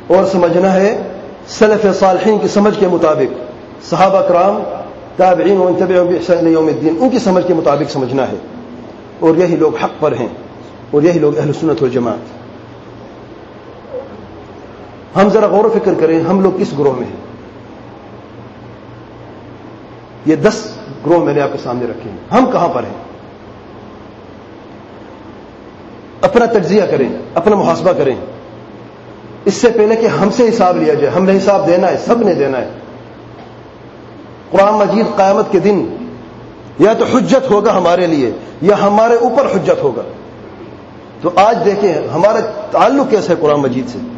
اور سمجھنا ہے سلف صالحین کی سمجھ کے مطابق، صحابہ کرام، تابعین ومن تبعهم بإحسان إلى يوم الدین، ان کی سمجھ کے مطابق سمجھنا ہے، اور یہی لوگ حق پر ہیں، اور یہی لوگ اہل سنت والجماعت۔ ہم ذرا غور و فکر کریں، ہم لوگ کس گروہ میں ہیں؟ یہ 10 گروہ میں نے آپ کے سامنے رکھے ہیں، ہم کہاں پر ہیں؟ اپنا تجزیہ کریں، اپنا محاسبہ کریں، اس سے پہلے کہ ہم سے حساب لیا جائے۔ ہم نے حساب دینا ہے، سب نے دینا ہے۔ قرآن مجید قیامت کے دن یا تو حجت ہوگا ہمارے لیے، یا ہمارے اوپر حجت ہوگا۔ تو آج دیکھیں ہمارا تعلق کیسا ہے قرآن مجید سے۔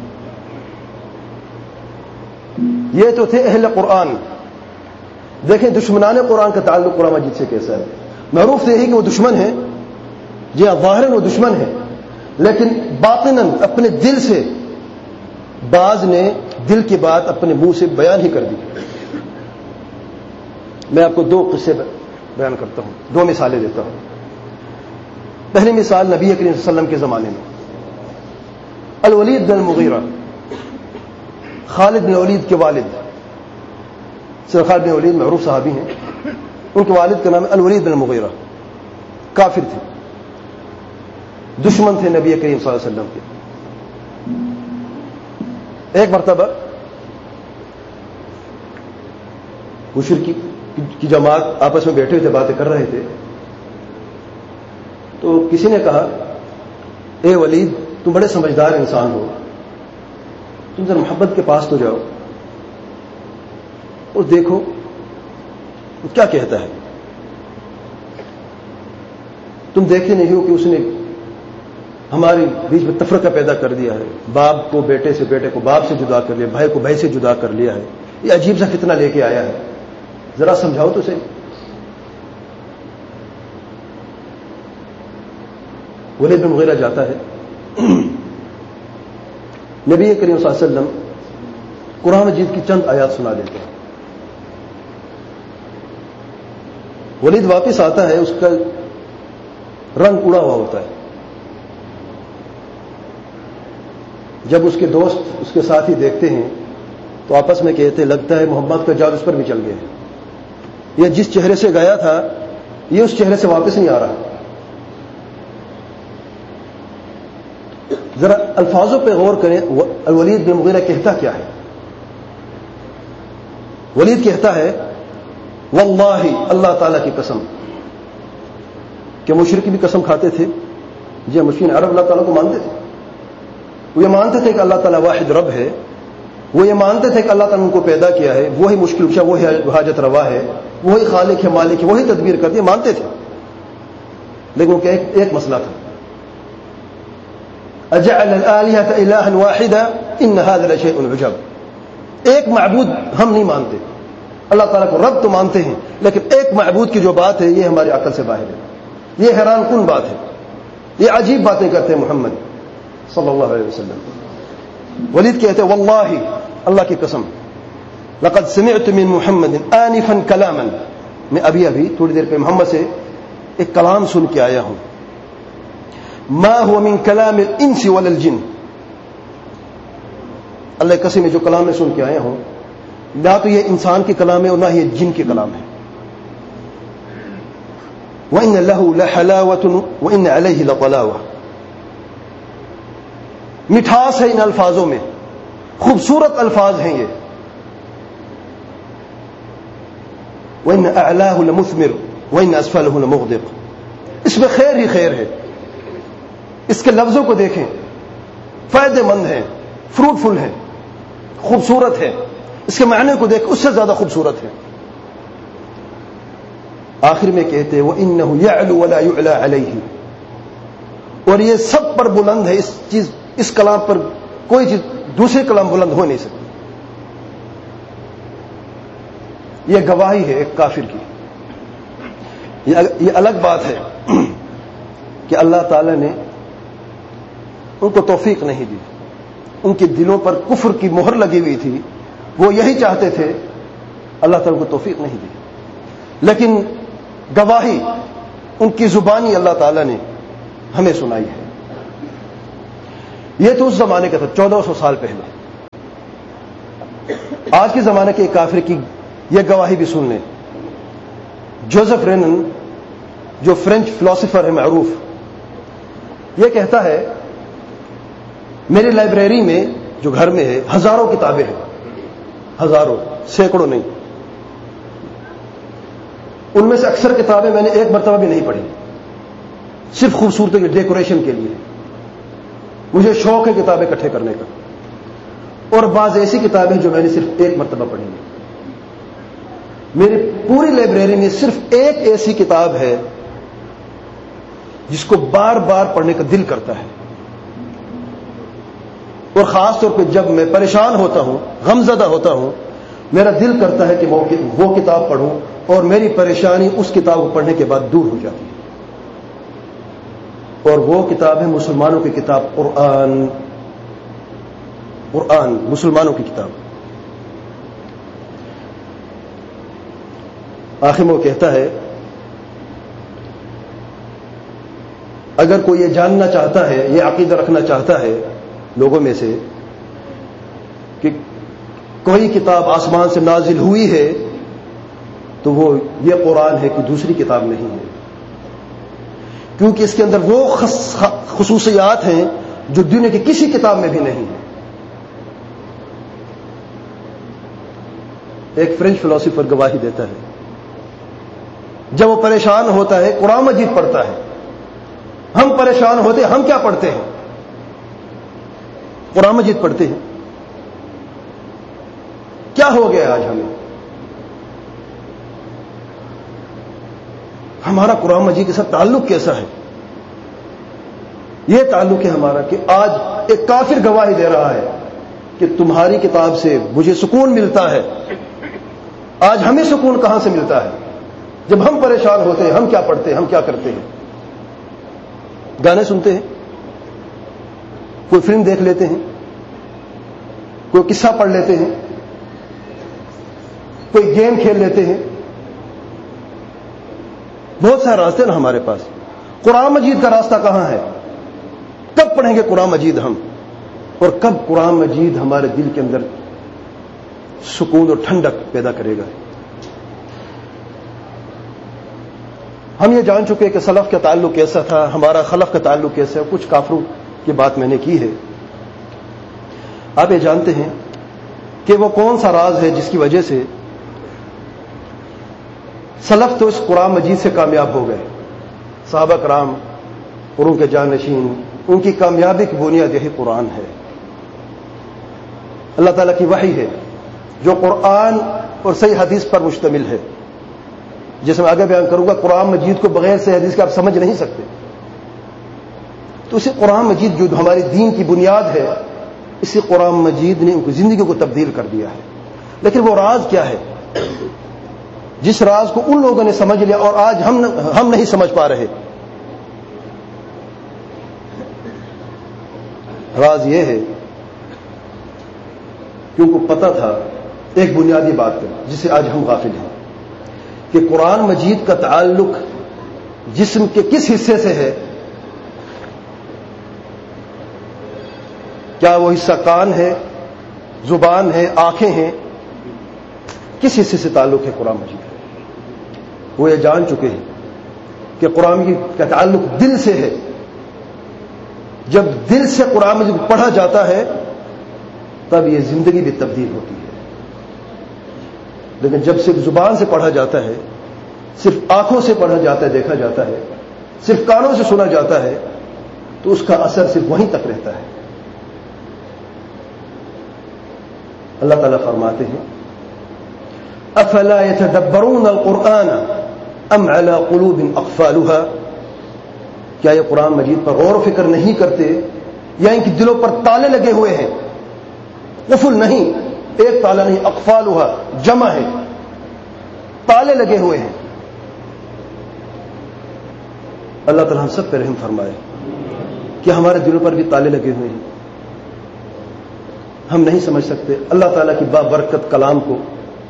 یہ تو تھے اہل قرآن، دیکھیں دشمنان قرآن کا تعلق قرآن مجید سے کیسا ہے۔ معروف یہی کہ وہ دشمن ہیں، جی ہاں ظاہراً وہ دشمن ہیں، لیکن باطناً اپنے دل سے بعض نے دل کی بات اپنے منہ سے بیان ہی کر دی۔ میں آپ کو 2 قصے بیان کرتا ہوں، 2 مثالیں دیتا ہوں۔ پہلی مثال نبی کریم صلی اللہ علیہ وسلم کے زمانے میں، الولید بن المغیرہ، خالد بن ولید کے والد، سر خالد بن ولید معروف صحابی ہیں، ان کے والد کا نام ہے الولید بن المغیرہ، کافر تھے، دشمن تھے نبی کریم صلی اللہ علیہ وسلم کے۔ ایک مرتبہ مشرکی کی جماعت آپس میں بیٹھے ہوئے تھے، باتیں کر رہے تھے، تو کسی نے کہا اے ولید تم بڑے سمجھدار انسان ہو، تم ذرا محمد کے پاس تو جاؤ اور دیکھو وہ کیا کہتا ہے۔ تم دیکھتے نہیں ہو کہ اس نے ہمارے بیچ میں تفرقہ پیدا کر دیا ہے، باپ کو بیٹے سے، بیٹے کو باپ سے جدا کر لیا، بھائی کو بھائی سے جدا کر لیا ہے، یہ عجیب سا فتنہ لے کے آیا ہے، ذرا سمجھاؤ تو صحیح۔ ولید بن مغیرہ جاتا ہے، نبی کریم صلی اللہ علیہ وسلم قرآن مجید کی چند آیات سنا دیتے ہیں۔ ولید واپس آتا ہے، اس کا رنگ اڑا ہوا ہوتا ہے۔ جب اس کے دوست اس کے ساتھی دیکھتے ہیں تو آپس میں کہتے لگتا ہے محمد کا جادو اس پر بھی چل گیا ہے، یہ جس چہرے سے گیا تھا یہ اس چہرے سے واپس نہیں آ رہا۔ ذرا الفاظوں پہ غور کریں، الولید بن مغیرہ کہتا کیا ہے؟ ولید کہتا ہے واللہ، اللہ تعالیٰ کی قسم، کہ مشرک بھی قسم کھاتے تھے، جی مشرکین عرب اللہ تعالیٰ کو مانتے تھے، وہ یہ مانتے تھے کہ اللہ تعالیٰ واحد رب ہے، وہ یہ مانتے تھے کہ اللہ تعالیٰ نے ان کو پیدا کیا ہے، وہی مشکل کشا، وہی حاجت روا ہے، وہی خالق ہے، مالک ہے، وہی تدبیر کرتے ہیں، مانتے تھے، لیکن ان کا ایک مسئلہ تھا، اجعل الآلهة إلها واحدا ان هذا لشيء عجب، ایک معبود ہم نہیں مانتے، اللہ تعالیٰ کو رب تو مانتے ہیں، لیکن ایک معبود کی جو بات ہے یہ ہماری عقل سے باہر ہے، یہ حیران کن بات ہے، یہ عجیب باتیں کرتے ہیں محمد صلی اللہ علیہ وسلم۔ ولید کہتے ہیں واللہ، اللہ کی قسم، لقد سمعت من محمد آنفا کلاما، میں ابھی تھوڑی دیر پہ محمد سے ایک کلام سن کے آیا ہوں، ما هو من کلام الانس ولا الجن، اللہ کی قسم، جو کلام میں سن کے آیا ہوں نہ تو یہ انسان کے کلام ہے اور نہ یہ جن کے کلام ہے۔ وَإِنَّ لَهُ لَحَلَاوَةٌ وَإِنَّ عَلَيْهِ لَطَلَاوَةٌ، مٹھاس ہے ان الفاظوں میں، خوبصورت الفاظ ہیں یہ۔ وَإِنَّ أَعْلَاهُ لَمُثْمِرٌ وَإِنَّ أَسْفَلَهُ لَمُغْدِقٌ، اس میں خیر ہی خیر ہے، اس کے لفظوں کو دیکھیں، فائدے مند ہیں، فروٹفل ہیں، خوبصورت ہے، اس کے معنی کو دیکھ، اس سے زیادہ خوبصورت ہے۔ آخر میں کہتے ہیں وَإِنَّهُ يَعْلُو وَلَا يُعْلَى عَلَيْهِ، اور یہ سب پر بلند ہے، اس کلام پر کوئی چیز دوسرے کلام بلند ہو نہیں سکتی۔ یہ گواہی ہے ایک کافر کی۔ یہ الگ بات ہے کہ اللہ تعالی نے ان کو توفیق نہیں دی، ان کے دلوں پر کفر کی مہر لگی ہوئی تھی، وہ یہی چاہتے تھے، اللہ تعالیٰ کو توفیق نہیں دی، لیکن گواہی ان کی زبانی اللہ تعالیٰ نے ہمیں سنائی ہے۔ یہ تو اس زمانے کا تھا، 1400 سال پہلے۔ آج کے زمانے کے ایک کافر کی یہ گواہی بھی سن لیں. جوزف رینن جو فرینچ فلاسفر ہے معروف، یہ کہتا ہے میری لائبریری میں جو گھر میں ہے ہزاروں کتابیں ہیں، ہزاروں، سینکڑوں نہیں. ان میں سے اکثر کتابیں میں نے ایک مرتبہ بھی نہیں پڑھی، صرف خوبصورتی کے ڈیکوریشن کے لیے. مجھے شوق ہے کتابیں اکٹھے کرنے کا، اور بعض ایسی کتابیں جو میں نے صرف ایک مرتبہ پڑھی ہیں. میری پوری لائبریری میں صرف ایک ایسی کتاب ہے جس کو بار بار پڑھنے کا دل کرتا ہے، اور خاص طور پہ جب میں پریشان ہوتا ہوں، غمزدہ ہوتا ہوں، میرا دل کرتا ہے کہ وہ کتاب پڑھوں، اور میری پریشانی اس کتاب کو پڑھنے کے بعد دور ہو جاتی ہے. اور وہ کتاب ہے مسلمانوں کی کتاب قرآن. قرآن مسلمانوں کی کتاب. آخر میں وہ کہتا ہے اگر کوئی یہ جاننا چاہتا ہے، یہ عقیدہ رکھنا چاہتا ہے لوگوں میں سے کہ کوئی کتاب آسمان سے نازل ہوئی ہے تو وہ یہ قرآن ہے کہ دوسری کتاب نہیں ہے، کیونکہ اس کے اندر وہ خصوصیات ہیں جو دنیا کی کسی کتاب میں بھی نہیں ہے. ایک فرینچ فلاسفر گواہی دیتا ہے جب وہ پریشان ہوتا ہے قرآن مجید پڑھتا ہے. ہم پریشان ہوتے ہم کیا پڑھتے ہیں؟ قرآن مجید پڑھتے ہیں. کیا ہو گیا آج ہمیں؟ ہمارا قرآن مجید کے ساتھ تعلق کیسا ہے؟ یہ تعلق ہے ہمارا کہ آج ایک کافر گواہی دے رہا ہے کہ تمہاری کتاب سے مجھے سکون ملتا ہے. آج ہمیں سکون کہاں سے ملتا ہے؟ جب ہم پریشان ہوتے ہیں ہم کیا پڑھتے ہیں، ہم کیا کرتے ہیں؟ گانے سنتے ہیں، کوئی فلم دیکھ لیتے ہیں، کوئی قصہ پڑھ لیتے ہیں، کوئی گیم کھیل لیتے ہیں. بہت سارے راستے نا ہمارے پاس. قرآن مجید کا راستہ کہاں ہے؟ کب پڑھیں گے قرآن مجید ہم؟ اور کب قرآن مجید ہمارے دل کے اندر سکون اور ٹھنڈک پیدا کرے گا؟ ہم یہ جان چکے کہ سلف کا تعلق کیسا تھا، ہمارا خلف کا تعلق کیسا ہے. کچھ کافروں کی بات میں نے کی ہے. آپ یہ جانتے ہیں کہ وہ کون سا راز ہے جس کی وجہ سے سلف تو اس قرآن مجید سے کامیاب ہو گئے. صحابہ کرام اور ان کے جانشین، ان کی کامیابی کی بنیاد یہی قرآن ہے. اللہ تعالیٰ کی وحی ہے جو قرآن اور صحیح حدیث پر مشتمل ہے. جیسے میں آگے بیان کروں گا، قرآن مجید کو بغیر صحیح حدیث کے آپ سمجھ نہیں سکتے. تو اسی قرآن مجید جو ہماری دین کی بنیاد ہے، اسی قرآن مجید نے ان کی زندگی کو تبدیل کر دیا ہے. لیکن وہ راز کیا ہے جس راز کو ان لوگوں نے سمجھ لیا اور آج ہم نہیں سمجھ پا رہے؟ راز یہ ہے کہ ان کو پتا تھا ایک بنیادی بات ہے جسے آج ہم غافل ہیں، کہ قرآن مجید کا تعلق جسم کے کس حصے سے ہے. کیا وہ حصہ کان ہے، زبان ہے، آنکھیں ہیں؟ کس حصے سے تعلق ہے قرآن مجید؟ وہ یہ جان چکے ہیں کہ قرآن مجید کا تعلق دل سے ہے. جب دل سے قرآن مجید پڑھا جاتا ہے تب یہ زندگی بھی تبدیل ہوتی ہے. لیکن جب صرف زبان سے پڑھا جاتا ہے، صرف آنکھوں سے پڑھا جاتا ہے، دیکھا جاتا ہے، صرف کانوں سے سنا جاتا ہے، تو اس کا اثر صرف وہیں تک رہتا ہے. اللہ تعالیٰ فرماتے ہیں افلا يتدبرون القرآن ام على قلوب اقفالها، کیا یہ قرآن مجید پر غور و فکر نہیں کرتے یا ان کے دلوں پر تالے لگے ہوئے ہیں؟ قفل نہیں، ایک تالا نہیں، اقفالها جمع ہے، تالے لگے ہوئے ہیں. اللہ تعالیٰ ہم سب پہ رحم فرمائے کہ ہمارے دلوں پر بھی تالے لگے ہوئے ہیں، ہم نہیں سمجھ سکتے اللہ تعالیٰ کی بابرکت کلام کو.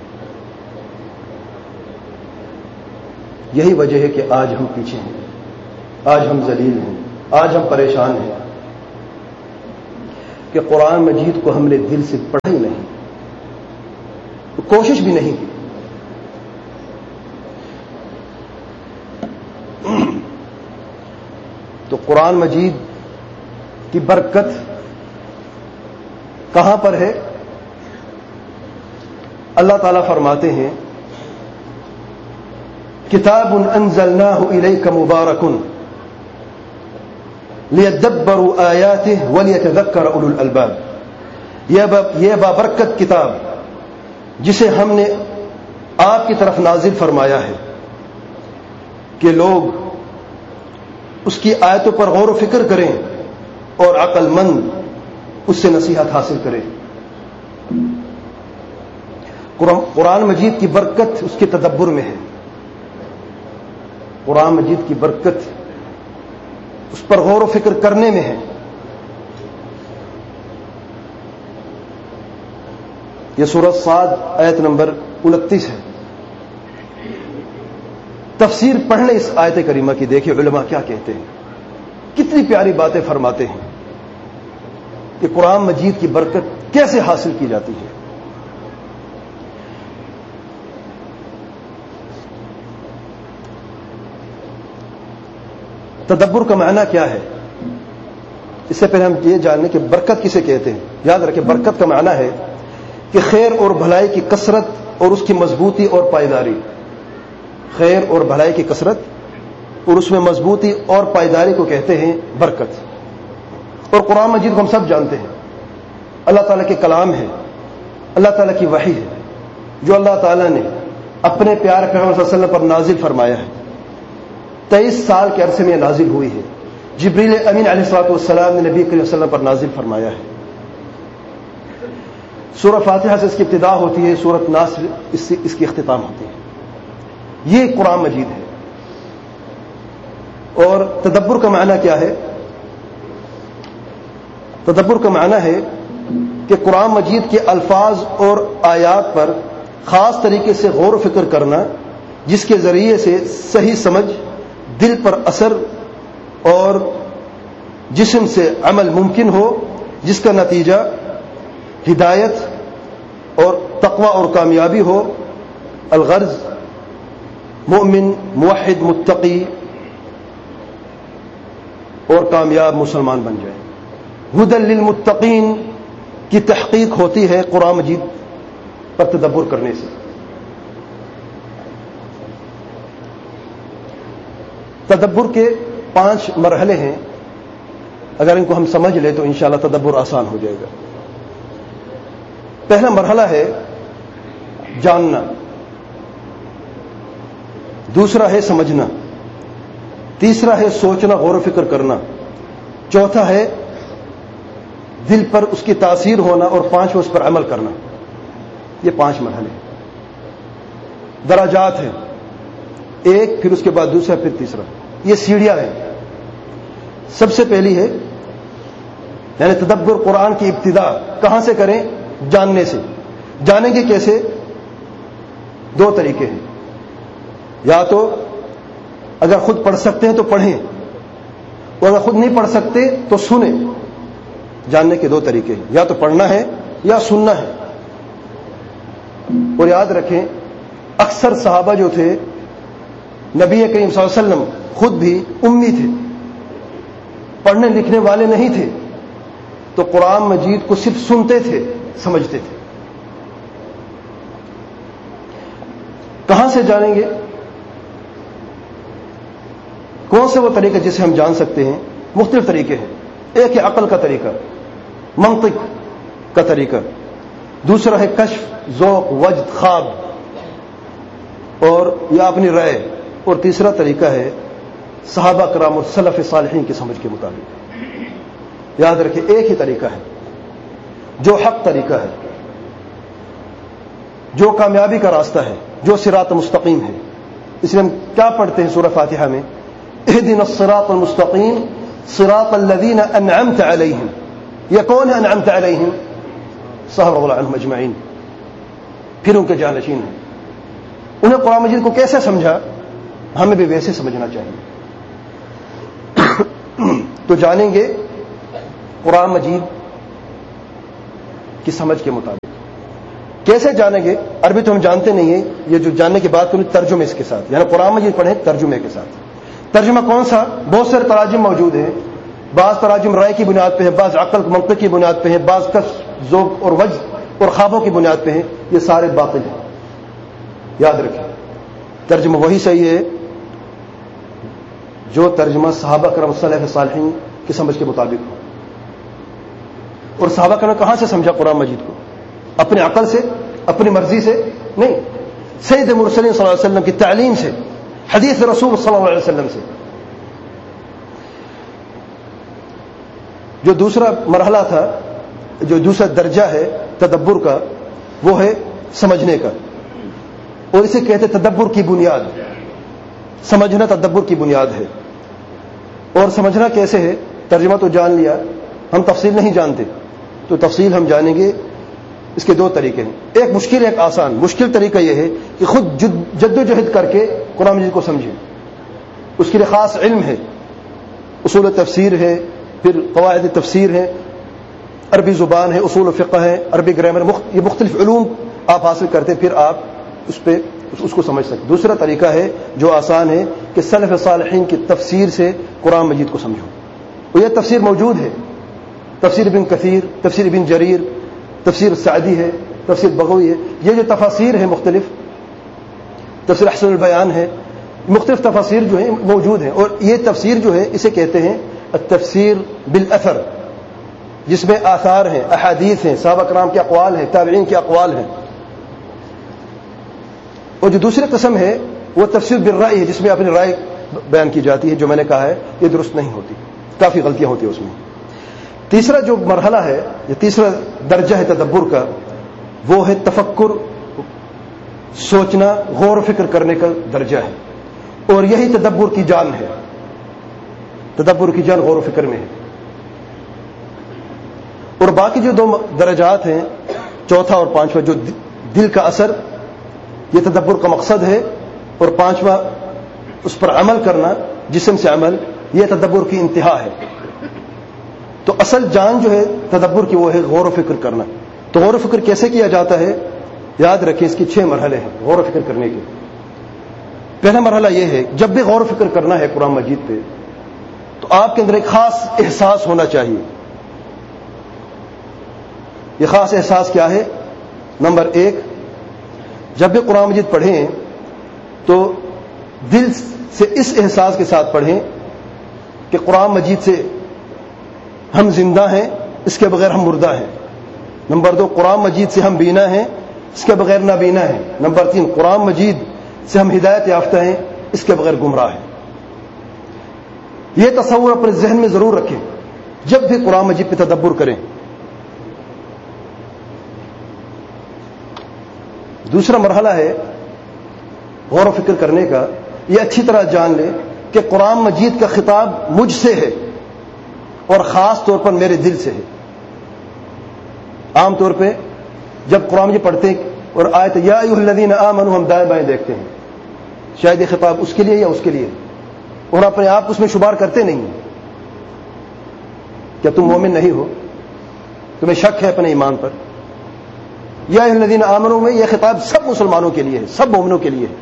یہی وجہ ہے کہ آج ہم پیچھے ہیں، آج ہم ذلیل ہیں، آج ہم پریشان ہیں کہ قرآن مجید کو ہم نے دل سے پڑھا ہی نہیں. کوشش بھی نہیں کی. تو قرآن مجید کی برکت کہاں پر ہے؟ اللہ تعالیٰ فرماتے ہیں کتاب انزلناہ الیک مبارک لیدبروا آیاتہ ولیتذکر اولو الالباب. یہ بابرکت کتاب جسے ہم نے آپ کی طرف نازل فرمایا ہے کہ لوگ اس کی آیتوں پر غور و فکر کریں اور عقل مند اس سے نصیحت حاصل کریں. قرآن مجید کی برکت اس کے تدبر میں ہے. قرآن مجید کی برکت اس پر غور و فکر کرنے میں ہے. یہ سورۃ صاد آیت نمبر 29 ہے. تفسیر پڑھنے اس آیت کریمہ کی دیکھیں علماء کیا کہتے ہیں, کتنی پیاری باتیں فرماتے ہیں کہ قرآن مجید کی برکت کیسے حاصل کی جاتی ہے. تدبر کا معنی کیا ہے؟ اس سے پہلے ہم یہ جاننے کہ برکت کسے کہتے ہیں. یاد رکھیں برکت کا معنی ہے کہ خیر اور بھلائی کی کثرت اور اس کی مضبوطی اور پائیداری. خیر اور بھلائی کی کثرت اور اس میں مضبوطی اور پائیداری کو کہتے ہیں برکت. اور قرآن مجید کو ہم سب جانتے ہیں اللہ تعالیٰ کے کلام ہے, اللہ تعالیٰ کی وحی ہے جو اللہ تعالیٰ نے اپنے پیارے پیغمبر صلی اللہ علیہ وسلم پر نازل فرمایا ہے. 23 سال کے عرصے میں نازل ہوئی ہے. جبریل امین علیہ الصلوۃ والسلام نے نبی کریم صلی اللہ علیہ وسلم پر نازل فرمایا ہے. سورہ فاتحہ سے اس کی ابتدا ہوتی ہے, سورۃ ناس اس کی اختتام ہوتی ہے. یہ قرآن مجید ہے. اور تدبر کا معنی کیا ہے؟ تدبر کا معنی ہے کہ قرآن مجید کے الفاظ اور آیات پر خاص طریقے سے غور و فکر کرنا جس کے ذریعے سے صحیح سمجھ, دل پر اثر اور جسم سے عمل ممکن ہو, جس کا نتیجہ ہدایت اور تقوی اور کامیابی ہو. الغرض مومن, موحد, متقی اور کامیاب مسلمان بن جائے. ہدی للمتقین کی تحقیق ہوتی ہے قرآن مجید پر تدبر کرنے سے. تدبر کے 5 مرحلے ہیں, اگر ان کو ہم سمجھ لیں تو انشاءاللہ تدبر آسان ہو جائے گا. پہلا مرحلہ ہے جاننا, دوسرا ہے سمجھنا, تیسرا ہے سوچنا, غور و فکر کرنا, چوتھا ہے دل پر اس کی تاثیر ہونا, اور 5واں اس پر عمل کرنا. یہ 5 مرحلے درجات ہیں, ایک پھر اس کے بعد دوسرا پھر تیسرا. یہ سیڑھیاں ہیں. سب سے پہلی ہے یعنی تدبر قرآن کی ابتدا کہاں سے کریں؟ جاننے سے. جانیں گے کیسے؟ 2 طریقے ہیں. یا تو اگر خود پڑھ سکتے ہیں تو پڑھیں, اور اگر خود نہیں پڑھ سکتے تو سنیں. جاننے کے 2 طریقے ہیں, یا تو پڑھنا ہے یا سننا ہے. اور یاد رکھیں اکثر صحابہ جو تھے نبی کریم صلی اللہ علیہ وسلم خود بھی امی تھے, پڑھنے لکھنے والے نہیں تھے, تو قرآن مجید کو صرف سنتے تھے, سمجھتے تھے. کہاں سے جانیں گے؟ کون سے وہ طریقہ جسے ہم جان سکتے ہیں؟ مختلف طریقے ہیں. ایک ہے عقل کا طریقہ, منطق کا طریقہ. دوسرا ہے کشف, ذوق, وجد, خواب اور یا اپنی رائے. اور تیسرا طریقہ ہے صحابہ کرام اور سلف صالحین کی سمجھ کے مطابق. یاد رکھیں ایک ہی طریقہ ہے جو حق طریقہ ہے, جو کامیابی کا راستہ ہے, جو صراط مستقیم ہے. اس لیے ہم کیا پڑھتے ہیں سورہ فاتحہ میں؟ اهدنا الصراط المستقیم صراط الذین انعمت علیہم. یہ کون ہے انعمت علیہم؟ صحابہ رضی اللہ عنہم اجمعین, پھر ان کے جانشین ہیں. انہیں قرآن مجید کو کیسے سمجھا؟ ہمیں بھی ویسے سمجھنا چاہیے. تو جانیں گے قرآن مجید کی سمجھ کے مطابق کیسے جانیں گے؟ عربی تو ہم جانتے نہیں ہیں، یہ جو جاننے کی بات کریں ترجمے اس کے ساتھ، یعنی قرآن مجید پڑھیں ترجمے کے ساتھ۔ ترجمہ کون سا؟ بہت سارے تراجم موجود ہیں، بعض تراجم رائے کی بنیاد پہ ہیں، بعض عقل منطق کی بنیاد پہ ہیں، بعض کس ذوق اور وجد اور خوابوں کی بنیاد پہ ہیں، یہ سارے باطل ہیں۔ یاد رکھیں ترجمہ وہی صحیح ہے جو ترجمہ صحابہ کرام سلف صالحین کی سمجھ کے مطابق ہو۔ اور صحابہ کرام کہاں سے سمجھا قرآن مجید کو؟ اپنے عقل سے، اپنی مرضی سے نہیں، سید مرسلین صلی اللہ علیہ وسلم کی تعلیم سے، حدیث رسول صلی اللہ علیہ وسلم سے۔ جو دوسرا مرحلہ تھا، جو دوسرا درجہ ہے تدبر کا، وہ ہے سمجھنے کا، اور اسے کہتے تدبر کی بنیاد۔ سمجھنا تدبر کی بنیاد ہے۔ اور سمجھنا کیسے ہے؟ ترجمہ تو جان لیا، ہم تفصیل نہیں جانتے، تو تفصیل ہم جانیں گے۔ اس کے دو طریقے ہیں، ایک مشکل ایک آسان۔ مشکل طریقہ یہ ہے کہ خود جد و جہد کر کے قرآن مجید کو سمجھیں، اس کے لیے خاص علم ہے، اصول تفسیر ہے، پھر قواعد تفسیر ہے، عربی زبان ہے، اصول فقہ ہے، عربی گرامر، یہ مختلف علوم آپ حاصل کرتے پھر آپ اس کو سمجھ سکتے۔ دوسرا طریقہ ہے جو آسان ہے کہ سلف صالحین کی تفسیر سے قرآن مجید کو سمجھو، اور یہ تفسیر موجود ہے، تفسیر ابن کثیر، تفسیر ابن جریر، تفسیر سعدی ہے، تفسیر بغوی ہے، یہ جو تفاسیر ہے مختلف، تفسیر احسن البیان ہے، مختلف تفاسیر جو ہیں موجود ہیں۔ اور یہ تفسیر جو ہے اسے کہتے ہیں التفسیر بالاثر، جس میں آثار ہیں، احادیث ہیں، صحابہ کرام کے اقوال ہیں، تابعین کے اقوال ہیں۔ اور جو دوسری قسم ہے وہ تفسیر بالرأی ہے، جس میں اپنی رائے بیان کی جاتی ہے، جو میں نے کہا ہے یہ درست نہیں ہوتی، کافی غلطیاں ہوتی ہیں اس میں۔ تیسرا جو مرحلہ ہے، یہ تیسرا درجہ ہے تدبر کا، وہ ہے تفکر، سوچنا، غور و فکر کرنے کا درجہ ہے، اور یہی تدبر کی جان ہے۔ تدبر کی جان غور و فکر میں ہے۔ اور باقی جو دو درجات ہیں، چوتھا اور پانچواں، جو دل کا اثر، یہ تدبر کا مقصد ہے، اور پانچواں اس پر عمل کرنا، جسم سے عمل، یہ تدبر کی انتہا ہے۔ تو اصل جان جو ہے تدبر کی وہ ہے غور و فکر کرنا۔ تو غور و فکر کیسے کیا جاتا ہے؟ یاد رکھیں اس کی 6 مرحلے ہیں غور و فکر کرنے کے۔ پہلا مرحلہ یہ ہے، جب بھی غور و فکر کرنا ہے قرآن مجید پہ، تو آپ کے اندر ایک خاص احساس ہونا چاہیے۔ یہ خاص احساس کیا ہے؟ نمبر 1، جب بھی قرآن مجید پڑھیں تو دل سے اس احساس کے ساتھ پڑھیں کہ قرآن مجید سے ہم زندہ ہیں، اس کے بغیر ہم مردہ ہیں۔ نمبر 2، قرآن مجید سے ہم بینا ہیں، اس کے بغیر نابینا ہیں۔ نمبر 3، قرآن مجید سے ہم ہدایت یافتہ ہیں، اس کے بغیر گمراہ ہیں۔ یہ تصور اپنے ذہن میں ضرور رکھیں جب بھی قرآن مجید پہ تدبر کریں۔ دوسرا مرحلہ ہے غور و فکر کرنے کا، یہ اچھی طرح جان لیں کہ قرآن مجید کا خطاب مجھ سے ہے، اور خاص طور پر میرے دل سے ہے۔ عام طور پہ جب قرآن مجید پڑھتے ہیں اور آیت یا ایھا الذین آمنوا، ہم دائیں بائیں دیکھتے ہیں، شاید یہ خطاب اس کے لیے یا اس کے لیے، اور اپنے آپ اس میں شمار کرتے نہیں ہیں۔ کیا تم مومن نہیں ہو؟ تمہیں شک ہے اپنے ایمان پر؟ یا ایھا الذین آمنوا میں یہ خطاب سب مسلمانوں کے لیے ہے، سب مومنوں کے لیے ہے،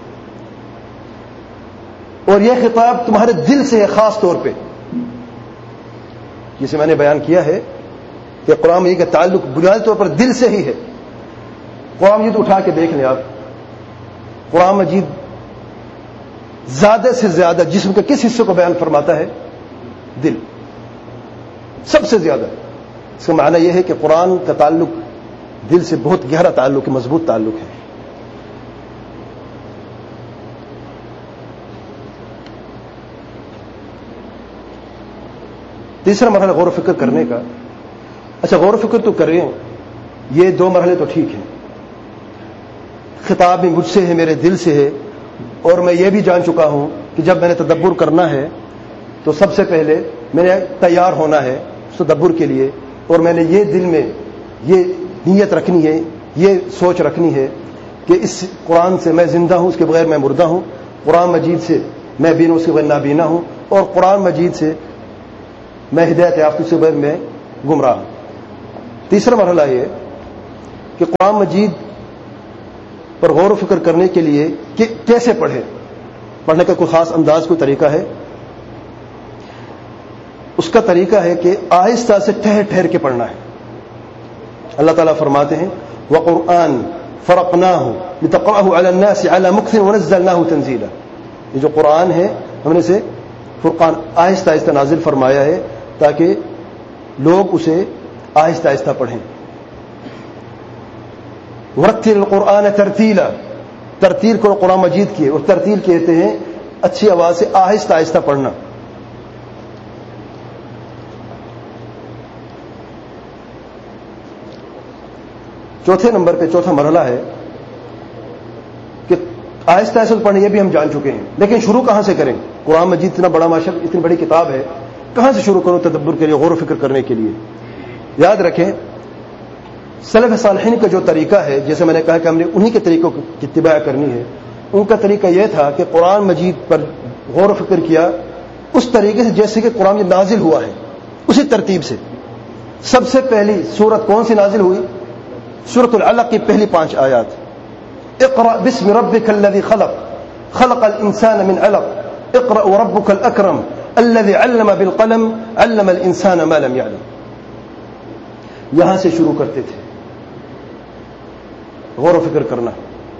اور یہ خطاب تمہارے دل سے ہے خاص طور پہ، جسے میں نے بیان کیا ہے کہ قرآن مجید کا تعلق بنیادی طور پر دل سے ہی ہے۔ قرآن مجید اٹھا کے دیکھ لیں آپ، قرآن مجید زیادہ سے زیادہ جسم کے کس حصے کو بیان فرماتا ہے؟ دل، سب سے زیادہ۔ اس کا معنی یہ ہے کہ قرآن کا تعلق دل سے بہت گہرا تعلق ہے، مضبوط تعلق ہے۔ تیسرا مرحلہ غور و فکر کرنے کا۔ اچھا، غور و فکر تو کریں، یہ 2 مرحلے تو ٹھیک ہیں، خطاب بھی مجھ سے ہے، میرے دل سے ہے، اور میں یہ بھی جان چکا ہوں کہ جب میں نے تدبر کرنا ہے تو سب سے پہلے میں نے تیار ہونا ہے تدبر کے لیے، اور میں نے یہ دل میں یہ نیت رکھنی ہے، یہ سوچ رکھنی ہے کہ اس قرآن سے میں زندہ ہوں، اس کے بغیر میں مردہ ہوں، قرآن مجید سے میں بینا، اس کے بغیر نابینا ہوں، اور قرآن مجید سے میں ہدایت یافتہ، اس کے بغیر میں گمراہ ہوں۔ تیسرا مرحلہ یہ کہ قرآن مجید پر غور و فکر کرنے کے لیے کہ کیسے پڑھیں. پڑھنے کا کوئی خاص انداز، کوئی طریقہ ہے؟ اس کا طریقہ ہے کہ آہستہ سے ٹھہر ٹھہر کے پڑھنا ہے. اللہ تعالیٰ فرماتے ہیں وَقُرْآنٌ فَرَقْنَاهُ لِتَقْرَأَهُ عَلَى النَّاسِ عَلَى مُكْثٍ وَنَزَّلْنَاهُ تَنزِيلًا. یہ جو قرآن ہے ہم نے اسے فرقان آہستہ آہستہ نازل فرمایا ہے تاکہ لوگ اسے آہستہ آہستہ پڑھیں. وَرَتِّلِ الْقُرْآنَ تَرْتِيلًا. ترتیل کو قرآن مجید کی ہے، اور ترتیل کہتے ہیں اچھی آواز سے آہستہ آہستہ پڑھنا. چوتھے نمبر پہ چوتھا مرحلہ ہے کہ آہستہ آہستہ پڑھیں. یہ بھی ہم جان چکے ہیں، لیکن شروع کہاں سے کریں؟ قرآن مجید اتنا بڑا ماشاءاللہ اتنی بڑی کتاب ہے، کہاں سے شروع کروں تدبر کے لیے، غور و فکر کرنے کے لیے؟ یاد رکھیں سلف صالحین کا جو طریقہ ہے، جیسے میں نے کہا کہ ہم نے انہی کے طریقوں کی اتباع کرنی ہے. ان کا طریقہ یہ تھا کہ قرآن مجید پر غور و فکر کیا اس طریقے سے جیسے کہ قرآن مجید نازل ہوا ہے، اسی ترتیب سے. سب سے پہلی سورت کون سی نازل ہوئی؟ سورۃ العلق کی پہلی 5 آیات. اقرأ باسم ربک الذی خلق خلق الانسان من علق اقرأ وربک الاکرم الذی علم بالقلم علم الانسان ما لم يعلم. یہاں سے شروع کرتے تھے غور و فکر کرنا.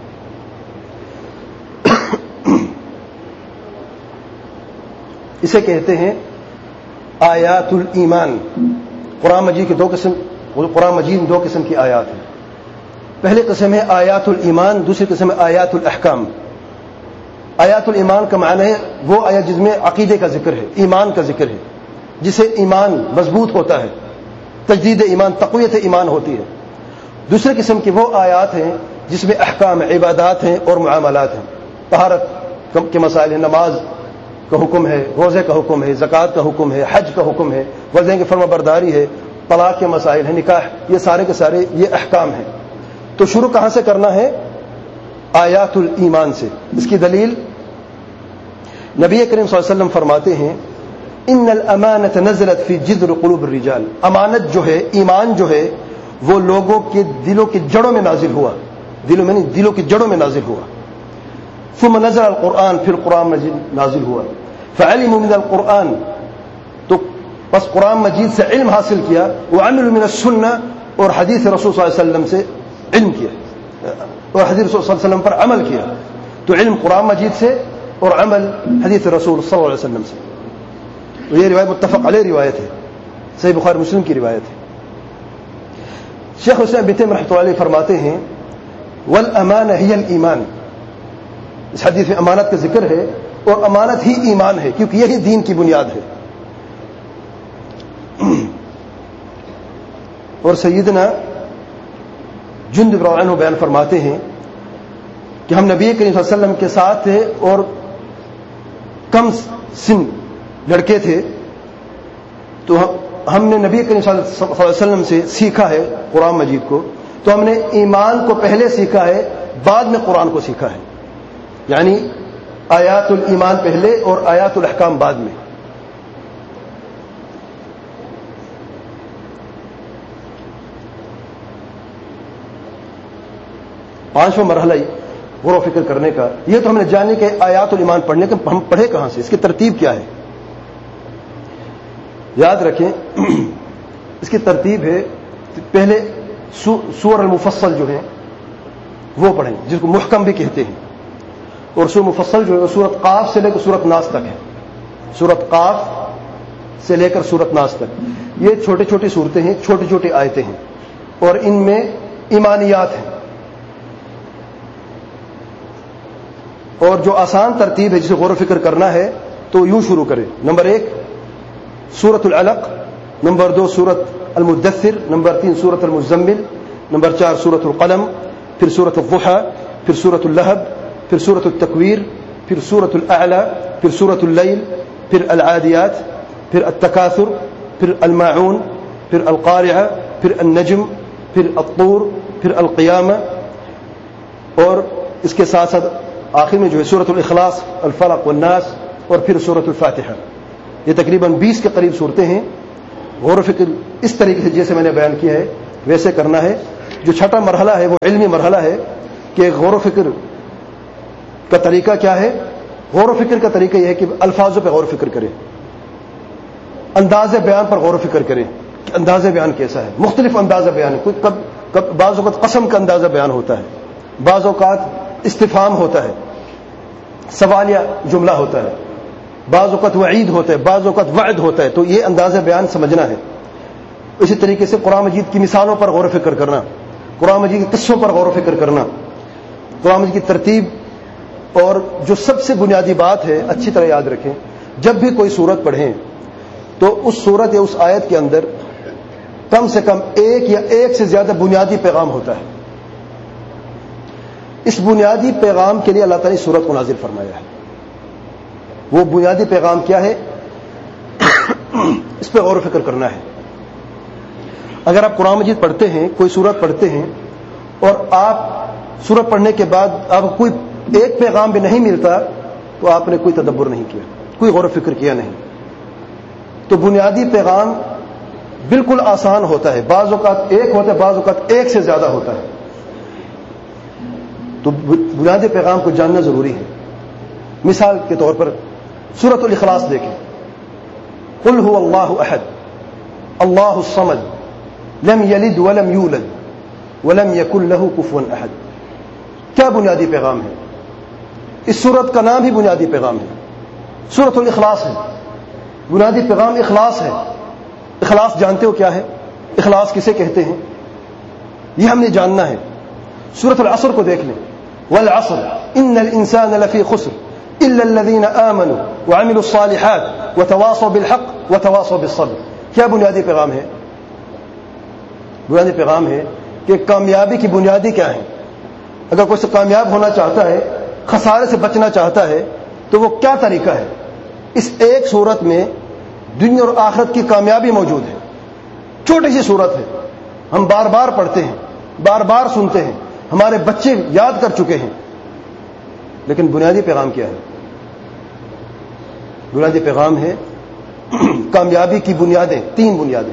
اسے کہتے ہیں آیات الایمان. قرآن مجید کے قرآن مجید میں 2 قسم کی آیات ہیں. پہلی قسم ہے آیات الایمان، دوسری قسم ہے آیات الاحکام. آیات الایمان کا معنی ہے وہ آیات جس میں عقیدے کا ذکر ہے، ایمان کا ذکر ہے، جسے ایمان مضبوط ہوتا ہے، تجدید ایمان، تقویت ایمان ہوتی ہے. دوسری قسم کی وہ آیات ہیں جس میں احکام، عبادات ہیں اور معاملات ہیں. طہارت کے مسائل ہیں، نماز کا حکم ہے، روزے کا حکم ہے، زکوٰۃ کا حکم ہے، حج کا حکم ہے، والدین کی فرما برداری ہے، طلاق کے مسائل ہیں، نکاح، یہ سارے کے سارے یہ احکام ہیں. تو شروع کہاں سے کرنا ہے؟ آیات الایمان سے. اس کی دلیل نبی کریم صلی اللہ علیہ وسلم فرماتے ہیں ان الامانۃ نزلت فی جذر قلوب الرجال. امانت جو ہے، ایمان جو ہے، وہ لوگوں کے دلوں کی جڑوں میں نازل ہوا. دلوں میں نہیں، دلوں کی جڑوں میں نازل ہوا. ثم نزل القرآن، پھر قرآن مجید نازل ہوا. فعلموا من القرآن، تو بس قرآن مجید سے علم حاصل کیا. وعملوا من السنہ، اور حدیث رسول صلی اللہ علیہ وسلم سے علم کیا، اور حدیث رسول صلی اللہ علیہ وسلم پر عمل کیا. تو علم قرآن مجید سے اور عمل حدیث رسول صلی اللہ علیہ وسلم سے. تو یہ روایت متفق علیہ روایت ہے، صحیح بخاری مسلم کی روایت ہے. شیخ حسین بن تیمیہ رحمۃ اللہ علیہ فرماتے ہیں والامانہ ہی الایمان. اس حدیث میں امانت کا ذکر ہے، اور امانت ہی ایمان ہے، کیونکہ یہی دین کی بنیاد ہے. اور سیدنا جندب رضی اللہ عنہ بیان فرماتے ہیں کہ ہم نبی کریم صلی اللہ علیہ وسلم کے ساتھ تھے اور کم سن لڑکے تھے، تو ہم نے نبی کریم صلی اللہ علیہ وسلم سے سیکھا ہے قرآن مجید کو. تو ہم نے ایمان کو پہلے سیکھا ہے، بعد میں قرآن کو سیکھا ہے. یعنی آیات الایمان پہلے اور آیات الاحکام بعد میں. پانچواں مرحلہ غور و فکر کرنے کا، یہ تو ہم نے جانے کہ آیات الایمان پڑھنے کے ہم پڑھے کہاں سے، اس کی ترتیب کیا ہے. یاد رکھیں اس کی ترتیب ہے پہلے سور المفصل جو ہیں وہ پڑھیں، جس کو محکم بھی کہتے ہیں. اور سورہ مفصل جو ہے سورت قاف سے لے کر سورت ناس تک ہے. سورت قاف سے لے کر سورت ناس تک یہ چھوٹی چھوٹی صورتیں ہیں، چھوٹی چھوٹی آیتیں ہیں، اور ان میں ایمانیات ہیں. اور جو آسان ترتیب ہے جسے غور و فکر کرنا ہے تو یوں شروع کریں. نمبر 1 سورۃ العلق، نمبر 2 سورۃ المدثر، نمبر 3 سورۃ المزمل، نمبر 4 سورۃ القلم، پھر سورۃ الضحیٰ، پھر سورۃ اللہب، پھر سورۃ التکویر، پھر سورۃ الاعلی، پھر سورۃ اللیل، پھر العادیات، پھر التکاثر، پھر الماعون، پھر القارعہ، پھر النجم، پھر الطور، پھر القیامہ، اور اس کے ساتھ ساتھ آخر میں جو ہے سورۃ الاخلاص، الفلق والناس، اور پھر سورۃ الفاتحہ. یہ تقریباً 20 کے قریب صورتیں ہیں. غور و فکر اس طریقے سے جیسے میں نے بیان کیا ہے ویسے کرنا ہے. جو چھٹا مرحلہ ہے وہ علمی مرحلہ ہے. کہ غور و فکر کا طریقہ کیا ہے؟ غور و فکر کا طریقہ یہ ہے کہ الفاظوں پہ غور و فکر کریں، انداز بیان پر غور و فکر کریں کہ انداز بیان کیسا ہے. مختلف انداز بیان ہے. بعض اوقات قسم کا انداز بیان ہوتا ہے، بعض اوقات استفہام ہوتا ہے، سوالیہ جملہ ہوتا ہے، بعض اوقات وعید ہوتا ہے، بعض اوقات وعد ہوتا ہے. تو یہ انداز بیان سمجھنا ہے. اسی طریقے سے قرآن مجید کی مثالوں پر غور و فکر کرنا، قرآن مجید کے قصوں پر غور و فکر کرنا، قرآن مجید کی ترتیب. اور جو سب سے بنیادی بات ہے، اچھی طرح یاد رکھیں، جب بھی کوئی سورت پڑھیں تو اس سورت یا اس آیت کے اندر کم سے کم ایک یا ایک سے زیادہ بنیادی پیغام ہوتا ہے. اس بنیادی پیغام کے لیے اللہ تعالیٰ نے سورت کو نازل فرمایا ہے. وہ بنیادی پیغام کیا ہے؟ اس پہ غور و فکر کرنا ہے. اگر آپ قرآن مجید پڑھتے ہیں، کوئی سورت پڑھتے ہیں، اور آپ سورت پڑھنے کے بعد آپ کو کوئی ایک پیغام بھی نہیں ملتا، تو آپ نے کوئی تدبر نہیں کیا، کوئی غور و فکر کیا نہیں. تو بنیادی پیغام بالکل آسان ہوتا ہے، بعض اوقات ایک ہوتا ہے، بعض اوقات ایک سے زیادہ ہوتا ہے. تو بنیادی پیغام کو جاننا ضروری ہے. مثال کے طور پر سورۃ الاخلاص دیکھیں. قل هو اللہ احد اللہ الصمد لم یلد ولم یولد ولم یکن له کفوا احد. کیا بنیادی پیغام ہے؟ اس سورت کا نام ہی بنیادی پیغام ہے، سورۃ الاخلاص ہے. بنیادی پیغام اخلاص ہے. اخلاص جانتے ہو کیا ہے؟ اخلاص کسے کہتے ہیں یہ ہم نے جاننا ہے. سورۃ العصر کو دیکھ لیں. والعصر ان الانسان لفی خسر الا الذين آمنوا وعملوا الصالحات وتواصوا بالحق وتواصوا بالصبر. کیا بنیادی پیغام ہے؟ بنیادی پیغام ہے کہ کامیابی کی بنیادی کیا ہے. اگر کوئی کامیاب ہونا چاہتا ہے، خسارے سے بچنا چاہتا ہے، تو وہ کیا طریقہ ہے؟ اس ایک صورت میں دنیا اور آخرت کی کامیابی موجود ہے. چھوٹی سی صورت ہے، ہم بار بار پڑھتے ہیں، بار بار سنتے ہیں، ہمارے بچے یاد کر چکے ہیں. لیکن بنیادی پیغام کیا ہے؟ بنیادی پیغام ہے کامیابی کی بنیادیں. 3 بنیادیں،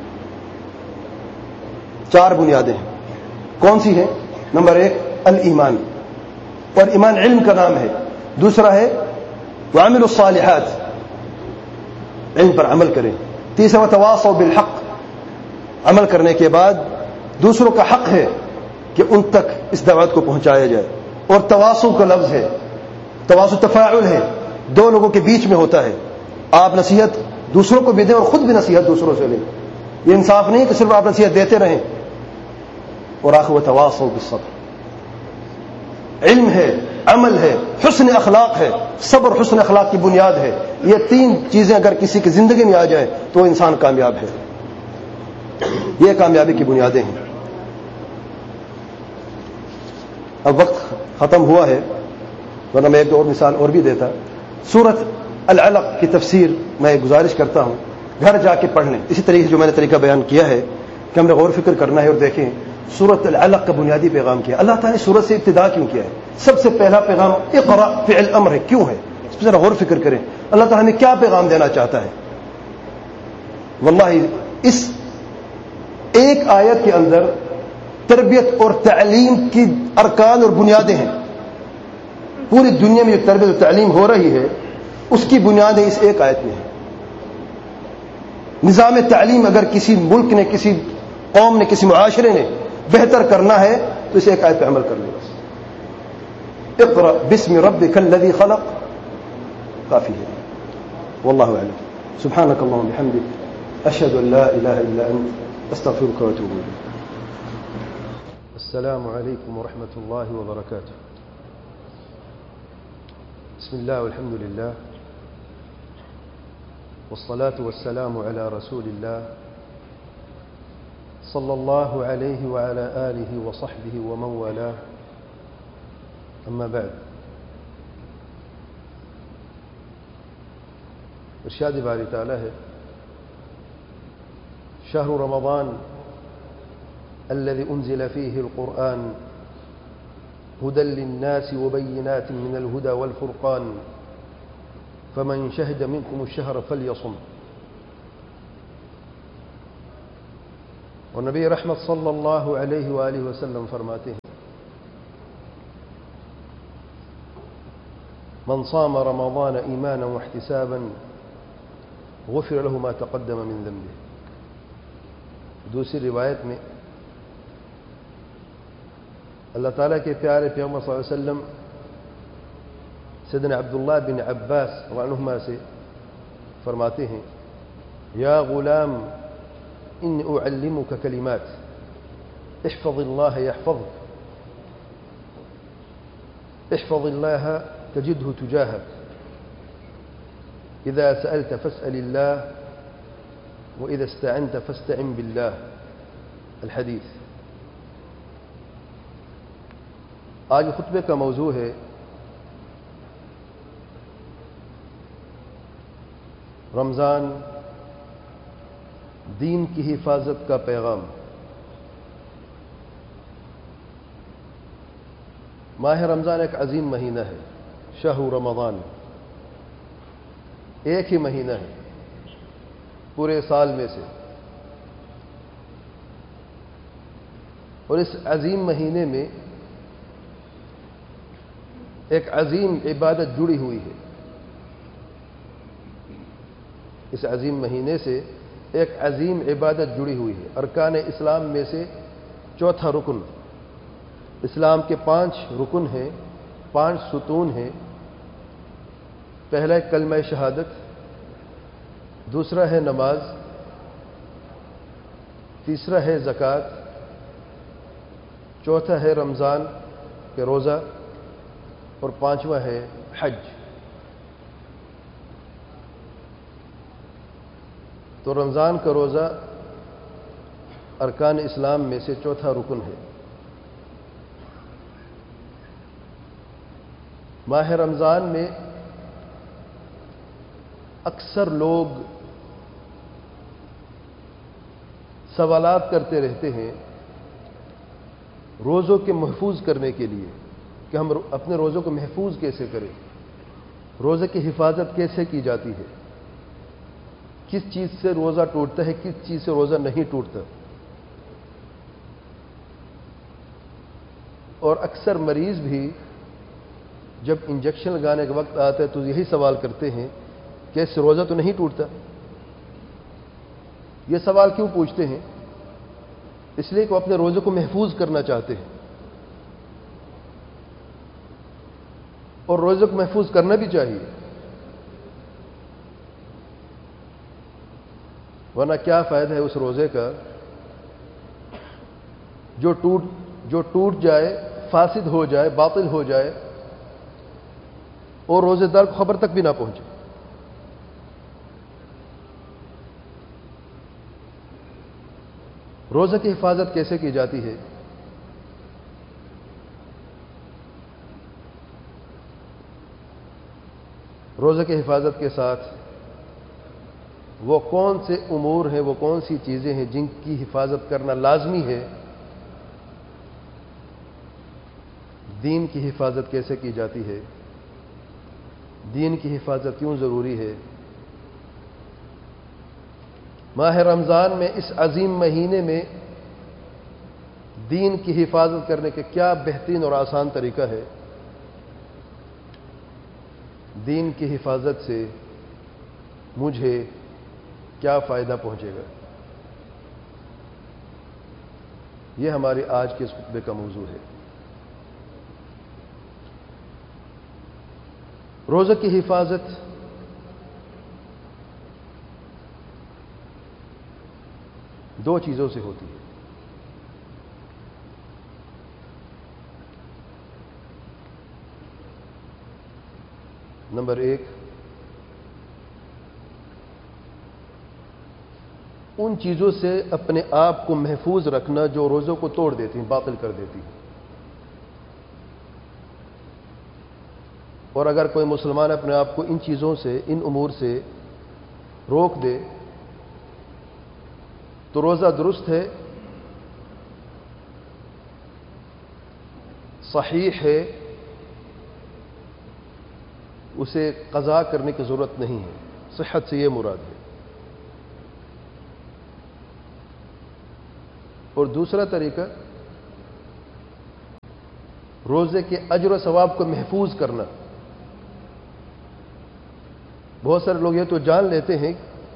4 بنیادیں ہیں. کون سی ہیں؟ نمبر 1 الایمان، اور ایمان علم کا نام ہے. دوسرا ہے وعملوا الصالحات، علم پر عمل کریں. تیسرا وتواصوا بالحق، عمل کرنے کے بعد دوسروں کا حق ہے کہ ان تک اس دعوت کو پہنچایا جائے. اور تواصو کا لفظ ہے، تواصو تفاعل ہے، 2 لوگوں کے بیچ میں ہوتا ہے. آپ نصیحت دوسروں کو بھی دیں اور خود بھی نصیحت دوسروں سے لیں. یہ انصاف نہیں کہ صرف آپ نصیحت دیتے رہیں. اور آخر وتواصوا بالصبر، علم ہے، عمل ہے، حسن اخلاق ہے. صبر حسن اخلاق کی بنیاد ہے. یہ 3 چیزیں اگر کسی کی زندگی میں آ جائیں تو وہ انسان کامیاب ہے. یہ کامیابی کی بنیادیں ہیں. اب وقت ختم ہوا ہے، ورنہ میں 1-2 اور مثال اور بھی دیتا. سورۃ العلق کی تفسیر میں گزارش کرتا ہوں گھر جا کے پڑھ لیں. اسی طریقے سے جو میں نے طریقہ بیان کیا ہے کہ ہم نے غور و فکر کرنا ہے اور دیکھیں سورۃ العلق کا بنیادی پیغام کیا ہے. اللہ تعالیٰ نے سورت سے ابتدا کیوں کیا ہے؟ سب سے پہلا پیغام اقرا فعل امر ہے. کیوں ہے؟ اس پر ذرا غور و فکر کریں. اللہ تعالیٰ ہمیں کیا پیغام دینا چاہتا ہے؟ واللہ اس ایک آیت کے اندر تربیت اور تعلیم کی ارکان اور بنیادیں ہیں. پوری دنیا میں جو تربیت اور تعلیم ہو رہی ہے اس کی بنیادیں اس ایک آیت میں ہیں. نظام تعلیم اگر کسی ملک نے، کسی قوم نے، کسی معاشرے نے بہتر کرنا ہے تو اس ایک آیت پہ عمل کر لے. اقرأ باسم ربک الذی خلق کافی ہے. واللہ اعلم. سبحانک اللہم بحمدک اشہد ان لا الہ الا انت استغفرک واتوب الیک. السلام علیکم ورحمۃ اللہ وبرکاتہ. بسم اللہ والحمد للہ والصلاة والسلام على رسول الله صلى الله عليه وعلى آله وصحبه ومن والاه. أما بعد، ارشاد باری تعالی ہے شهر رمضان الذي أنزل فيه القرآن هدى للناس وبينات من الهدى والفرقان فمن شهد منكم الشهر فليصم. اور نبی رحمت صلی اللہ علیہ وآلہ وسلم فرماتے ہیں من صام رمضان ایمانا واحتسابا غفر له ما تقدم من ذنبه. دوسری روایت میں اللہ تعالیٰ کے پیارے پیغمبر صلی اللہ علیہ وسلم سیدنا عبداللہ بن عباس رضی اللہ عنہما سے فرماتے ہیں یا غلام انی اعلمک کلمات احفظ اللہ یحفظک احفظ اللہ تجدہ تجاہک اذا سألت فاسأل اللہ وإذا استعنت فاستعن بالله. الحدیث. آج خطبے کا موضوع ہے رمضان دین کی حفاظت کا پیغام. ماہ رمضان ایک عظیم مہینہ ہے. شہر رمضان ایک ہی مہینہ ہے پورے سال میں سے، اور اس عظیم مہینے میں ایک عظیم عبادت جڑی ہوئی ہے. اس عظیم مہینے سے ایک عظیم عبادت جڑی ہوئی ہے. ارکان اسلام میں سے چوتھا رکن. اسلام کے 5 رکن ہیں، 5 ستون ہیں. پہلا ہے کلمہ شہادت، دوسرا ہے نماز، تیسرا ہے زکوٰۃ، چوتھا ہے رمضان کے روزہ، اور 5واں ہے حج. تو رمضان کا روزہ ارکان اسلام میں سے چوتھا رکن ہے. ماہ رمضان میں اکثر لوگ سوالات کرتے رہتے ہیں روزوں کے محفوظ کرنے کے لیے کہ ہم اپنے روزوں کو محفوظ کیسے کریں، روزے کی حفاظت کیسے کی جاتی ہے، کس چیز سے روزہ ٹوٹتا ہے، کس چیز سے روزہ نہیں ٹوٹتا. اور اکثر مریض بھی جب انجیکشن لگانے کا وقت آتا ہے تو یہی سوال کرتے ہیں کہ اس سے روزہ تو نہیں ٹوٹتا. یہ سوال کیوں پوچھتے ہیں؟ اس لیے کہ وہ اپنے روزے کو محفوظ کرنا چاہتے ہیں، اور روزے کو محفوظ کرنا بھی چاہیے، ورنہ کیا فائدہ ہے اس روزے کا جو ٹوٹ جائے، فاسد ہو جائے، باطل ہو جائے، اور روزے دار کو خبر تک بھی نہ پہنچے. روزے کی حفاظت کیسے کی جاتی ہے؟ روزے کی حفاظت کے ساتھ وہ کون سے امور ہیں، وہ کون سی چیزیں ہیں جن کی حفاظت کرنا لازمی ہے؟ دین کی حفاظت کیسے کی جاتی ہے؟ دین کی حفاظت کیوں ضروری ہے؟ ماہ رمضان میں اس عظیم مہینے میں دین کی حفاظت کرنے کے کیا بہترین اور آسان طریقہ ہے؟ دین کی حفاظت سے مجھے کیا فائدہ پہنچے گا؟ یہ ہماری آج کے اس خطبے کا موضوع ہے. روزے کی حفاظت دو چیزوں سے ہوتی ہے. نمبر 1، ان چیزوں سے اپنے آپ کو محفوظ رکھنا جو روزوں کو توڑ دیتی ہیں، باطل کر دیتی ہیں. اور اگر کوئی مسلمان اپنے آپ کو ان چیزوں سے، ان امور سے روک دے تو روزہ درست ہے، صحیح ہے، اسے قضا کرنے کی ضرورت نہیں ہے. صحت سے یہ مراد ہے. اور دوسرا طریقہ روزے کے اجر و ثواب کو محفوظ کرنا. بہت سارے لوگ یہ تو جان لیتے ہیں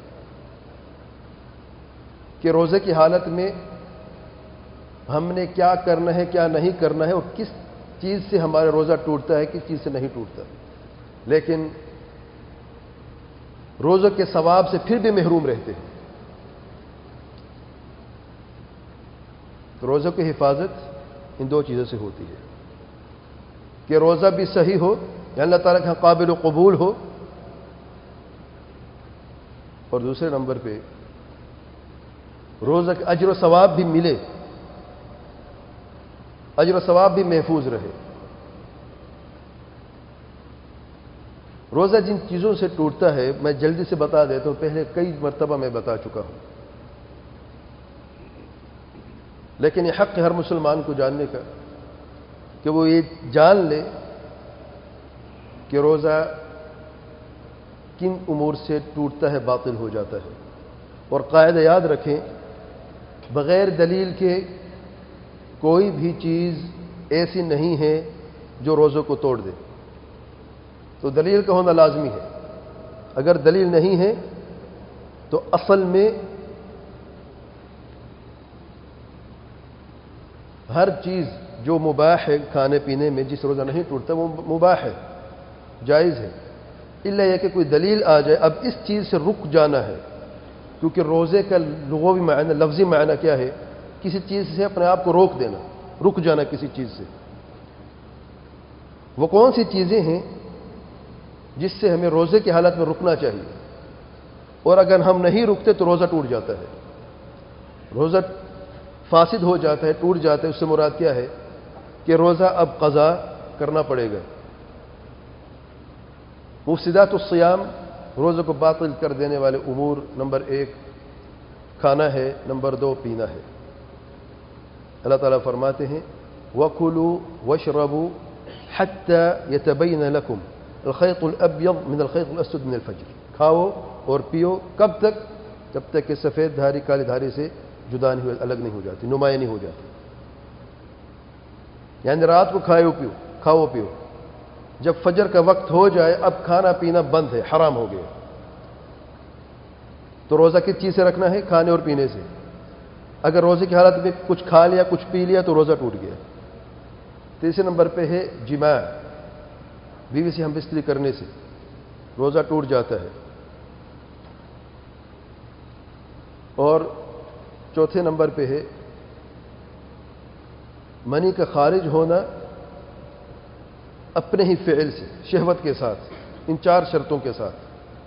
کہ روزے کی حالت میں ہم نے کیا کرنا ہے کیا نہیں کرنا ہے اور کس چیز سے ہمارا روزہ ٹوٹتا ہے کس چیز سے نہیں ٹوٹتا، لیکن روزے کے ثواب سے پھر بھی محروم رہتے ہیں۔ تو روزے کی حفاظت ان دو چیزوں سے ہوتی ہے کہ روزہ بھی صحیح ہو، یا اللہ تعالیٰ کے قابل و قبول ہو، اور دوسرے نمبر پہ روزہ کا اجر و ثواب بھی ملے، اجر و ثواب بھی محفوظ رہے۔ روزہ جن چیزوں سے ٹوٹتا ہے میں جلدی سے بتا دیتا ہوں، پہلے کئی مرتبہ میں بتا چکا ہوں، لیکن یہ حق ہے ہر مسلمان کو جاننے کا کہ وہ یہ جان لے کہ روزہ کن امور سے ٹوٹتا ہے، باطل ہو جاتا ہے، اور قاعدہ یاد رکھیں بغیر دلیل کے کوئی بھی چیز ایسی نہیں ہے جو روزوں کو توڑ دے۔ تو دلیل کا ہونا لازمی ہے، اگر دلیل نہیں ہے تو اصل میں ہر چیز جو مباح ہے کھانے پینے میں جس روزہ نہیں ٹوٹتا وہ مباح ہے، جائز ہے، الا یہ کہ کوئی دلیل آ جائے اب اس چیز سے رک جانا ہے، کیونکہ روزے کا لغوی معنی لفظی معنی کیا ہے؟ کسی چیز سے اپنے آپ کو روک دینا، رک جانا کسی چیز سے۔ وہ کون سی چیزیں ہیں جس سے ہمیں روزے کی حالت میں رکنا چاہیے، اور اگر ہم نہیں رکتے تو روزہ ٹوٹ جاتا ہے، روزہ فاسد ہو جاتا ہے، ٹوٹ جاتا ہے۔ اس سے مراد کیا ہے کہ روزہ اب قضا کرنا پڑے گا۔ مفسدات الصیام، روزے کو باطل کر دینے والے امور، نمبر 1 کھانا ہے، نمبر 2 پینا ہے۔ اللہ تعالیٰ فرماتے ہیں وَكُلُوا وَاشْرَبُوا حَتَّى يَتَبَيَّنَ لَكُمْ الْخَيْطُ الْأَبْيَضُ مِنَ الْخَيْطِ الْأَسْوَدِ مِنَ الْفَجْرِ۔ کھاؤ اور پیو کب تک؟ جب تک کہ سفید دھاری کالی دھاری سے جدا نہیں ہو، الگ نہیں ہو جاتی، نمایاں نہیں ہو جاتی۔ یعنی رات کو کھاؤ پیو، جب فجر کا وقت ہو جائے اب کھانا پینا بند ہے، حرام ہو گیا۔ تو روزہ کس چیز سے رکھنا ہے؟ کھانے اور پینے سے۔ اگر روزے کی حالت میں کچھ کھا لیا کچھ پی لیا تو روزہ ٹوٹ گیا۔ تیسرے نمبر پہ ہے جماع، بیوی سے ہم بستری کرنے سے روزہ ٹوٹ جاتا ہے۔ اور چوتھے نمبر پہ ہے منی کا خارج ہونا اپنے ہی فعل سے، شہوت کے ساتھ، ان 4 شرطوں کے ساتھ۔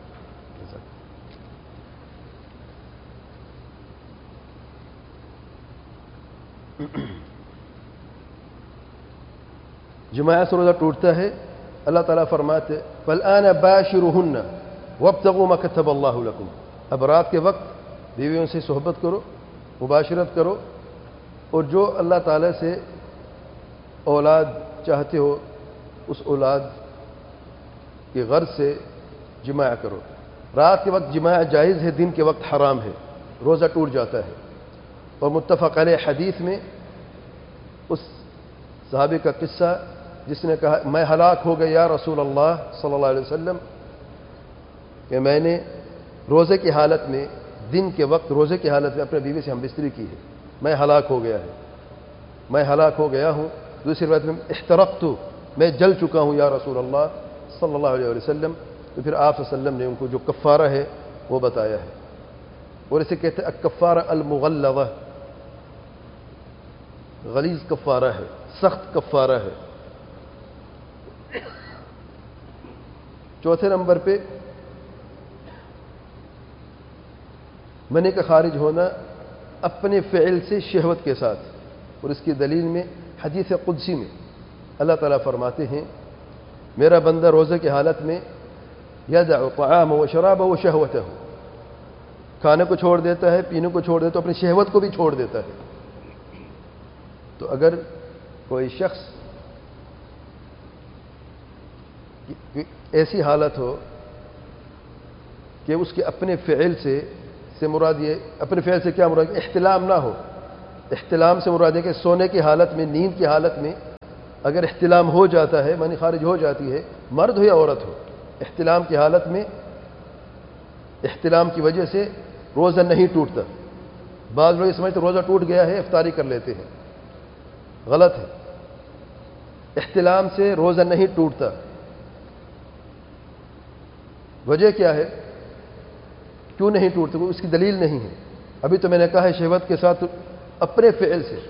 جماع سے روزہ ٹوٹتا ہے۔ اللہ تعالیٰ فرماتے فَالْآنَ بَاشِرُهُنَّ وَابْتَغُوا مَا كَتَبَ اللَّهُ لَكُمْ۔ اب رات کے وقت بیویوں سے صحبت کرو، مباشرت کرو، اور جو اللہ تعالیٰ سے اولاد چاہتے ہو اس اولاد کی غرض سے جماع کرو۔ رات کے وقت جماع جائز ہے، دن کے وقت حرام ہے، روزہ ٹوٹ جاتا ہے۔ اور متفق علیہ حدیث میں اس صحابی کا قصہ جس نے کہا میں ہلاک ہو گیا یا رسول اللہ صلی اللہ علیہ وسلم، کہ میں نے روزے کی حالت میں، دن کے وقت روزے کی حالت میں اپنے بیوی سے ہم بستری کی ہے، میں ہلاک ہو گیا ہے، میں ہلاک ہو گیا ہوں۔ دوسری روایت میں احترقت، میں جل چکا ہوں یا رسول اللہ صلی اللہ علیہ وسلم۔ تو پھر آپ صلی اللہ علیہ وسلم نے ان کو جو کفارہ ہے وہ بتایا ہے، اور اسے کہتے ہیں الکفارہ المغلظہ، غلیظ کفارہ ہے، سخت کفارہ ہے۔ چوتھے نمبر پہ منی کا خارج ہونا اپنے فعل سے شہوت کے ساتھ، اور اس کی دلیل میں حدیث قدسی میں اللہ تعالیٰ فرماتے ہیں میرا بندہ روزے کی حالت میں یدع طعامہ و شرابہ و شہوتہ، کھانے کو چھوڑ دیتا ہے، پینے کو چھوڑ دیتا ہے، اپنی شہوت کو بھی چھوڑ دیتا ہے۔ تو اگر کوئی شخص ایسی حالت ہو کہ اس کے اپنے فعل سے مراد یہ، اپنے فعل سے کیا مراد؟ احتلام نہ ہو۔ احتلام سے مراد ہے کہ سونے کی حالت میں، نیند کی حالت میں اگر احتلام ہو جاتا ہے، منی خارج ہو جاتی ہے، مرد ہو یا عورت ہو، احتلام کی حالت میں احتلام کی وجہ سے روزہ نہیں ٹوٹتا. بعض لوگ سمجھتے روزہ ٹوٹ گیا ہے افطاری کر لیتے ہیں، غلط ہے. احتلام سے روزہ نہیں ٹوٹتا. وجہ کیا ہے؟ کیوں نہیں ٹوٹتا؟ اس کی دلیل نہیں ہے. ابھی تو میں نے کہا ہے شہوت کے ساتھ اپنے فعل سے،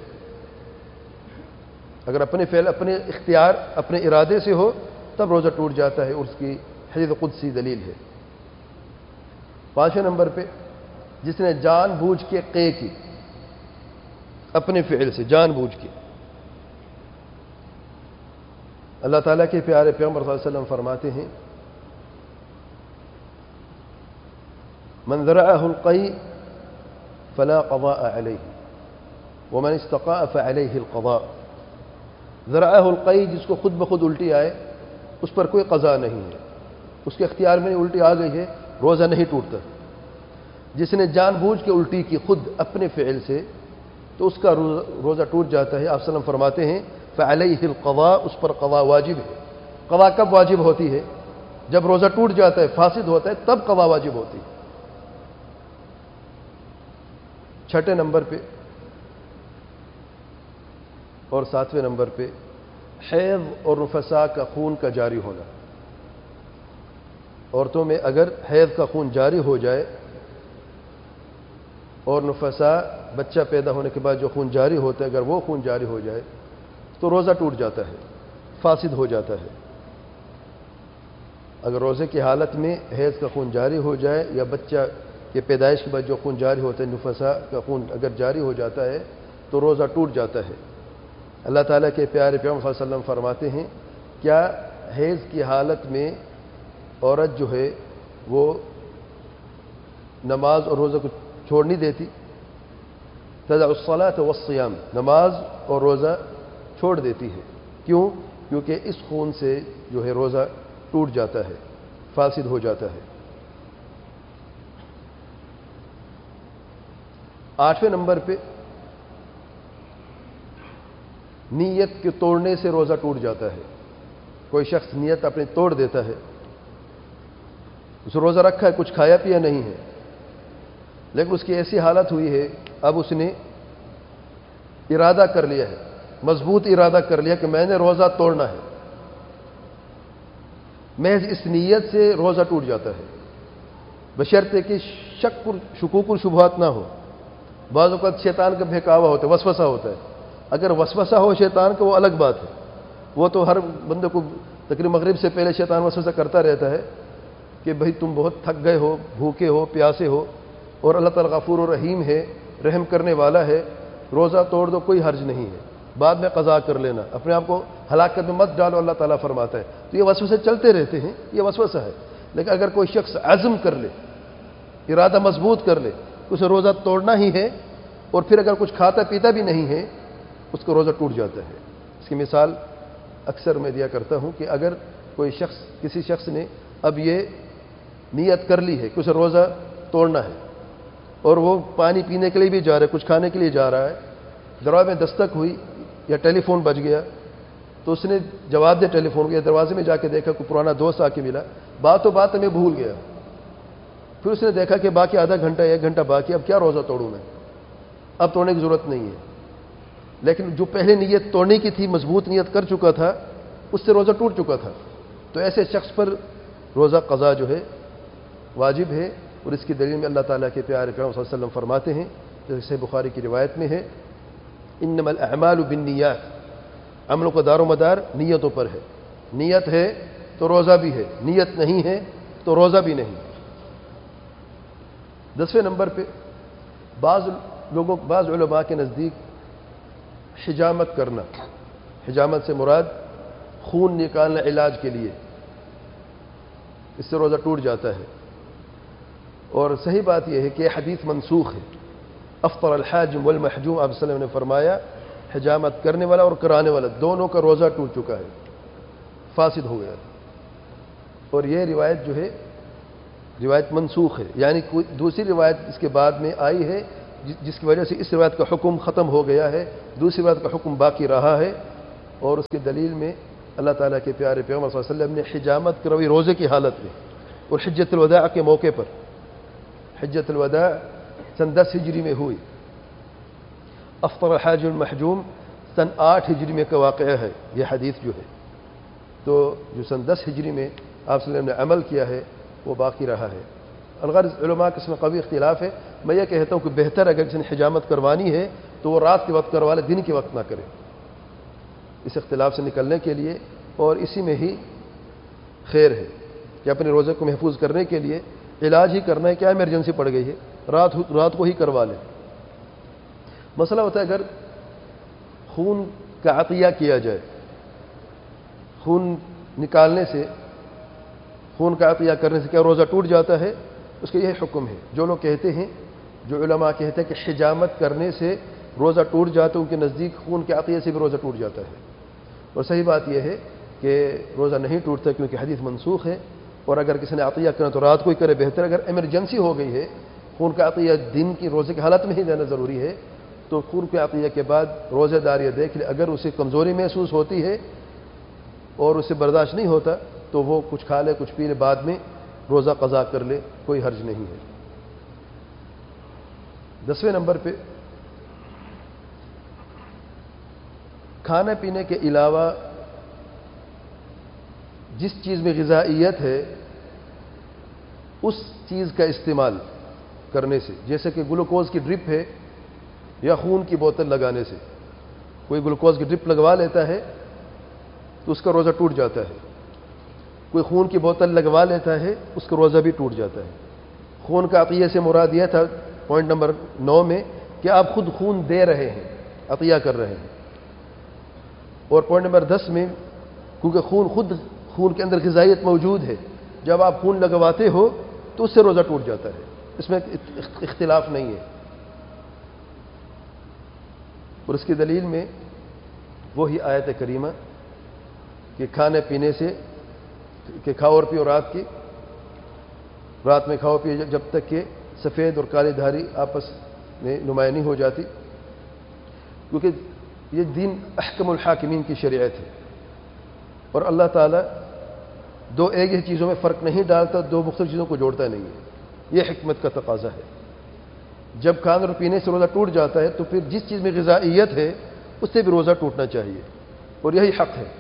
اگر اپنے فعل، اپنے اختیار، اپنے ارادے سے ہو تب روزہ ٹوٹ جاتا ہے، اور اس کی حدیث قدسی دلیل ہے. 5ویں نمبر پہ جس نے جان بوجھ کے قے کی، اپنے فعل سے جان بوجھ کے. اللہ تعالیٰ کے پیارے پیغمبر صلی اللہ علیہ وسلم فرماتے ہیں من ذرعه القيء فلا قضاء عليه ومن استقاء فعليه القضاء. ذرعه القيء، جس کو خود بخود الٹی آئے اس پر کوئی قضا نہیں ہے، اس کے اختیار میں الٹی آ گئی ہے، روزہ نہیں ٹوٹتا. جس نے جان بوجھ کے الٹی کی خود اپنے فعل سے تو اس کا روزہ ٹوٹ جاتا ہے. آپ وسلم فرماتے ہیں فعلیہ القضاء، اس پر قضا واجب ہے. قضا کب واجب ہوتی ہے؟ جب روزہ ٹوٹ جاتا ہے، فاسد ہوتا ہے، تب قضا واجب ہوتی ہے. 6 نمبر پہ اور 7ویں نمبر پہ حیض اور نفساء کا خون کا جاری ہونا. عورتوں میں اگر حیض کا خون جاری ہو جائے اور نفساء بچہ پیدا ہونے کے بعد جو خون جاری ہوتا ہے، اگر وہ خون جاری ہو جائے تو روزہ ٹوٹ جاتا ہے، فاسد ہو جاتا ہے. اگر روزے کی حالت میں حیض کا خون جاری ہو جائے یا بچہ کے پیدائش کے بعد جو خون جاری ہوتا ہے، نفساء کا خون اگر جاری ہو جاتا ہے تو روزہ ٹوٹ جاتا ہے. اللہ تعالیٰ کے پیارے پیغمبر صلی اللہ علیہ وسلم فرماتے ہیں کیا حیض کی حالت میں عورت جو ہے وہ نماز اور روزہ کو چھوڑ نہیں دیتی؟ تدع الصلاۃ والصیام، نماز اور روزہ چھوڑ دیتی ہے. کیوں؟ کیونکہ اس خون سے جو ہے روزہ ٹوٹ جاتا ہے، فاسد ہو جاتا ہے. 8ویں نمبر پہ نیت کے توڑنے سے روزہ ٹوٹ جاتا ہے. کوئی شخص نیت اپنی توڑ دیتا ہے، اس روزہ رکھا ہے، کچھ کھایا پیا نہیں ہے، لیکن اس کی ایسی حالت ہوئی ہے اب اس نے ارادہ کر لیا ہے، مضبوط ارادہ کر لیا کہ میں نے روزہ توڑنا ہے. محض اس نیت سے روزہ ٹوٹ جاتا ہے، بشرطے کہ شکوک و شبہات نہ ہو. بعض اوقات شیطان کا بہکاوا ہوتا ہے، وسوسہ ہوتا ہے. اگر وسوسہ ہو شیطان کا وہ الگ بات ہے، وہ تو ہر بندے کو تقریباً مغرب سے پہلے شیطان وسوسہ کرتا رہتا ہے کہ بھئی تم بہت تھک گئے ہو، بھوکے ہو، پیاسے ہو، اور اللہ تعالیٰ غفور و رحیم ہے، رحم کرنے والا ہے، روزہ توڑ دو، کوئی حرج نہیں ہے، بعد میں قضا کر لینا، اپنے آپ کو ہلاکت میں مت ڈالو، اللہ تعالیٰ فرماتا ہے. تو یہ وسوسے چلتے رہتے ہیں، یہ وسوسہ ہے. لیکن اگر کوئی شخص عزم کر لے، ارادہ مضبوط کر لے، اسے روزہ توڑنا ہی ہے، اور پھر اگر کچھ کھاتا پیتا بھی نہیں ہے اس کو روزہ ٹوٹ جاتا ہے. اس کی مثال اکثر میں دیا کرتا ہوں کہ اگر کوئی شخص، کسی شخص نے اب یہ نیت کر لی ہے کہ اسے روزہ توڑنا ہے، اور وہ پانی پینے کے لیے بھی جا رہا ہے، کچھ کھانے کے لیے جا رہا ہے، دروازے میں دستک ہوئی یا ٹیلی فون بج گیا تو اس نے جواب دیا ٹیلی فون کو، یا دروازے میں جا کے دیکھا کوئی پرانا دوست آ کے ملا، بات میں بھول گیا. پھر اس نے دیکھا کہ باقی آدھا گھنٹہ 1 گھنٹہ باقی، اب کیا روزہ توڑوں میں، اب توڑنے کی ضرورت نہیں ہے. لیکن جو پہلے نیت توڑنے کی تھی، مضبوط نیت کر چکا تھا، اس سے روزہ ٹوٹ چکا تھا. تو ایسے شخص پر روزہ قضا جو ہے واجب ہے. اور اس کی دلیل میں اللہ تعالیٰ کے پیارے پیغمبر صلی اللہ علیہ وسلم فرماتے ہیں، جیسے بخاری کی روایت میں ہے انما الاعمال بالنیات، عملوں کا دار و مدار نیتوں پر ہے. نیت ہے تو روزہ بھی ہے، نیت نہیں ہے تو روزہ بھی نہیں. 10ویں نمبر پہ بعض علماء کے نزدیک حجامت کرنا، حجامت سے مراد خون نکالنا علاج کے لیے، اس سے روزہ ٹوٹ جاتا ہے. اور صحیح بات یہ ہے کہ یہ حدیث منسوخ ہے. افطر الحاجم والمحجوم، آپ صلی اللہ علیہ وسلم نے فرمایا حجامت کرنے والا اور کرانے والا دونوں کا روزہ ٹوٹ چکا ہے، فاسد ہو گیا. اور یہ روایت جو ہے روایت منسوخ ہے، یعنی کوئی دوسری روایت اس کے بعد میں آئی ہے جس کی وجہ سے اس روایت کا حکم ختم ہو گیا ہے، دوسری روایت کا حکم باقی رہا ہے. اور اس کی دلیل میں اللہ تعالیٰ کے پیارے پیغمبر صلی اللہ علیہ وسلم نے حجامت کروی روزے کی حالت میں اور حجۃ الوداع کے موقع پر. حجت الوداع سن 10 ہجری میں ہوئی. افطر الحاج المحجوم سن 8 ہجری میں کا واقعہ ہے یہ حدیث جو ہے. تو جو سن 10 ہجری میں آپ صلی اللہ علیہ وسلم نے عمل کیا ہے وہ باقی رہا ہے. الغرض علماء کے اس میں قوی اختلاف ہے. میں یہ کہتا ہوں کہ بہتر اگر کسی نے حجامت کروانی ہے تو وہ رات کے وقت کروا لے, دن کے وقت نہ کرے, اس اختلاف سے نکلنے کے لیے, اور اسی میں ہی خیر ہے کہ اپنے روزے کو محفوظ کرنے کے لیے علاج ہی کرنا ہے. کیا ایمرجنسی پڑ گئی ہے, رات کو ہی کروا لیں. مسئلہ ہوتا ہے اگر خون کا عطیہ کیا جائے, خون نکالنے سے, خون کا عطیہ کرنے سے کیا روزہ ٹوٹ جاتا ہے؟ اس کا یہی حکم ہے. جو لوگ کہتے ہیں, جو علماء کہتے ہیں کہ حجامت کرنے سے روزہ ٹوٹ جاتا ہے, ان کے نزدیک خون کے عطیہ سے بھی روزہ ٹوٹ جاتا ہے. اور صحیح بات یہ ہے کہ روزہ نہیں ٹوٹتا کیونکہ حدیث منسوخ ہے. اور اگر کسی نے عطیہ کرنا تو رات کو ہی کرے بہتر. اگر ایمرجنسی ہو گئی ہے, خون کا عطیہ دن کی روزے کی حالت میں ہی دینا ضروری ہے, تو خون کے عطیہ کے بعد روزہ دار یہ دیکھ لے, اگر اسے کمزوری محسوس ہوتی ہے اور اسے برداشت نہیں ہوتا تو وہ کچھ کھا لے, کچھ پی لے, بعد میں روزہ قضا کر لے, کوئی حرج نہیں ہے. 10ویں نمبر پہ کھانے پینے کے علاوہ جس چیز میں غذائیت ہے اس چیز کا استعمال کرنے سے, جیسے کہ گلوکوز کی ڈرپ ہے یا خون کی بوتل لگانے سے. کوئی گلوکوز کی ڈرپ لگوا لیتا ہے تو اس کا روزہ ٹوٹ جاتا ہے. کوئی خون کی بوتل لگوا لیتا ہے, اس کا روزہ بھی ٹوٹ جاتا ہے. خون کا عطیہ سے مراد یہ تھا پوائنٹ نمبر 9 میں کہ آپ خود خون دے رہے ہیں, عطیہ کر رہے ہیں. اور پوائنٹ نمبر 10 میں کیونکہ خون کے اندر غذائیت موجود ہے, جب آپ خون لگواتے ہو تو اس سے روزہ ٹوٹ جاتا ہے. اس میں اختلاف نہیں ہے. اور اس کی دلیل میں وہی آیت کریمہ کہ کھانے پینے سے کہ کھاؤ اور پیو رات میں کھاؤ پیو جب تک کہ سفید اور کالی دھاری آپس میں نمایاں نہیں ہو جاتی, کیونکہ یہ دین احکم الحاکمین کی شریعت ہے. اور اللہ تعالیٰ دو ایک ہی چیزوں میں فرق نہیں ڈالتا, دو مختلف چیزوں کو جوڑتا نہیں ہے. یہ حکمت کا تقاضا ہے. جب کھانے اور پینے سے روزہ ٹوٹ جاتا ہے تو پھر جس چیز میں غذائیت ہے اس سے بھی روزہ ٹوٹنا چاہیے, اور یہی حق ہے.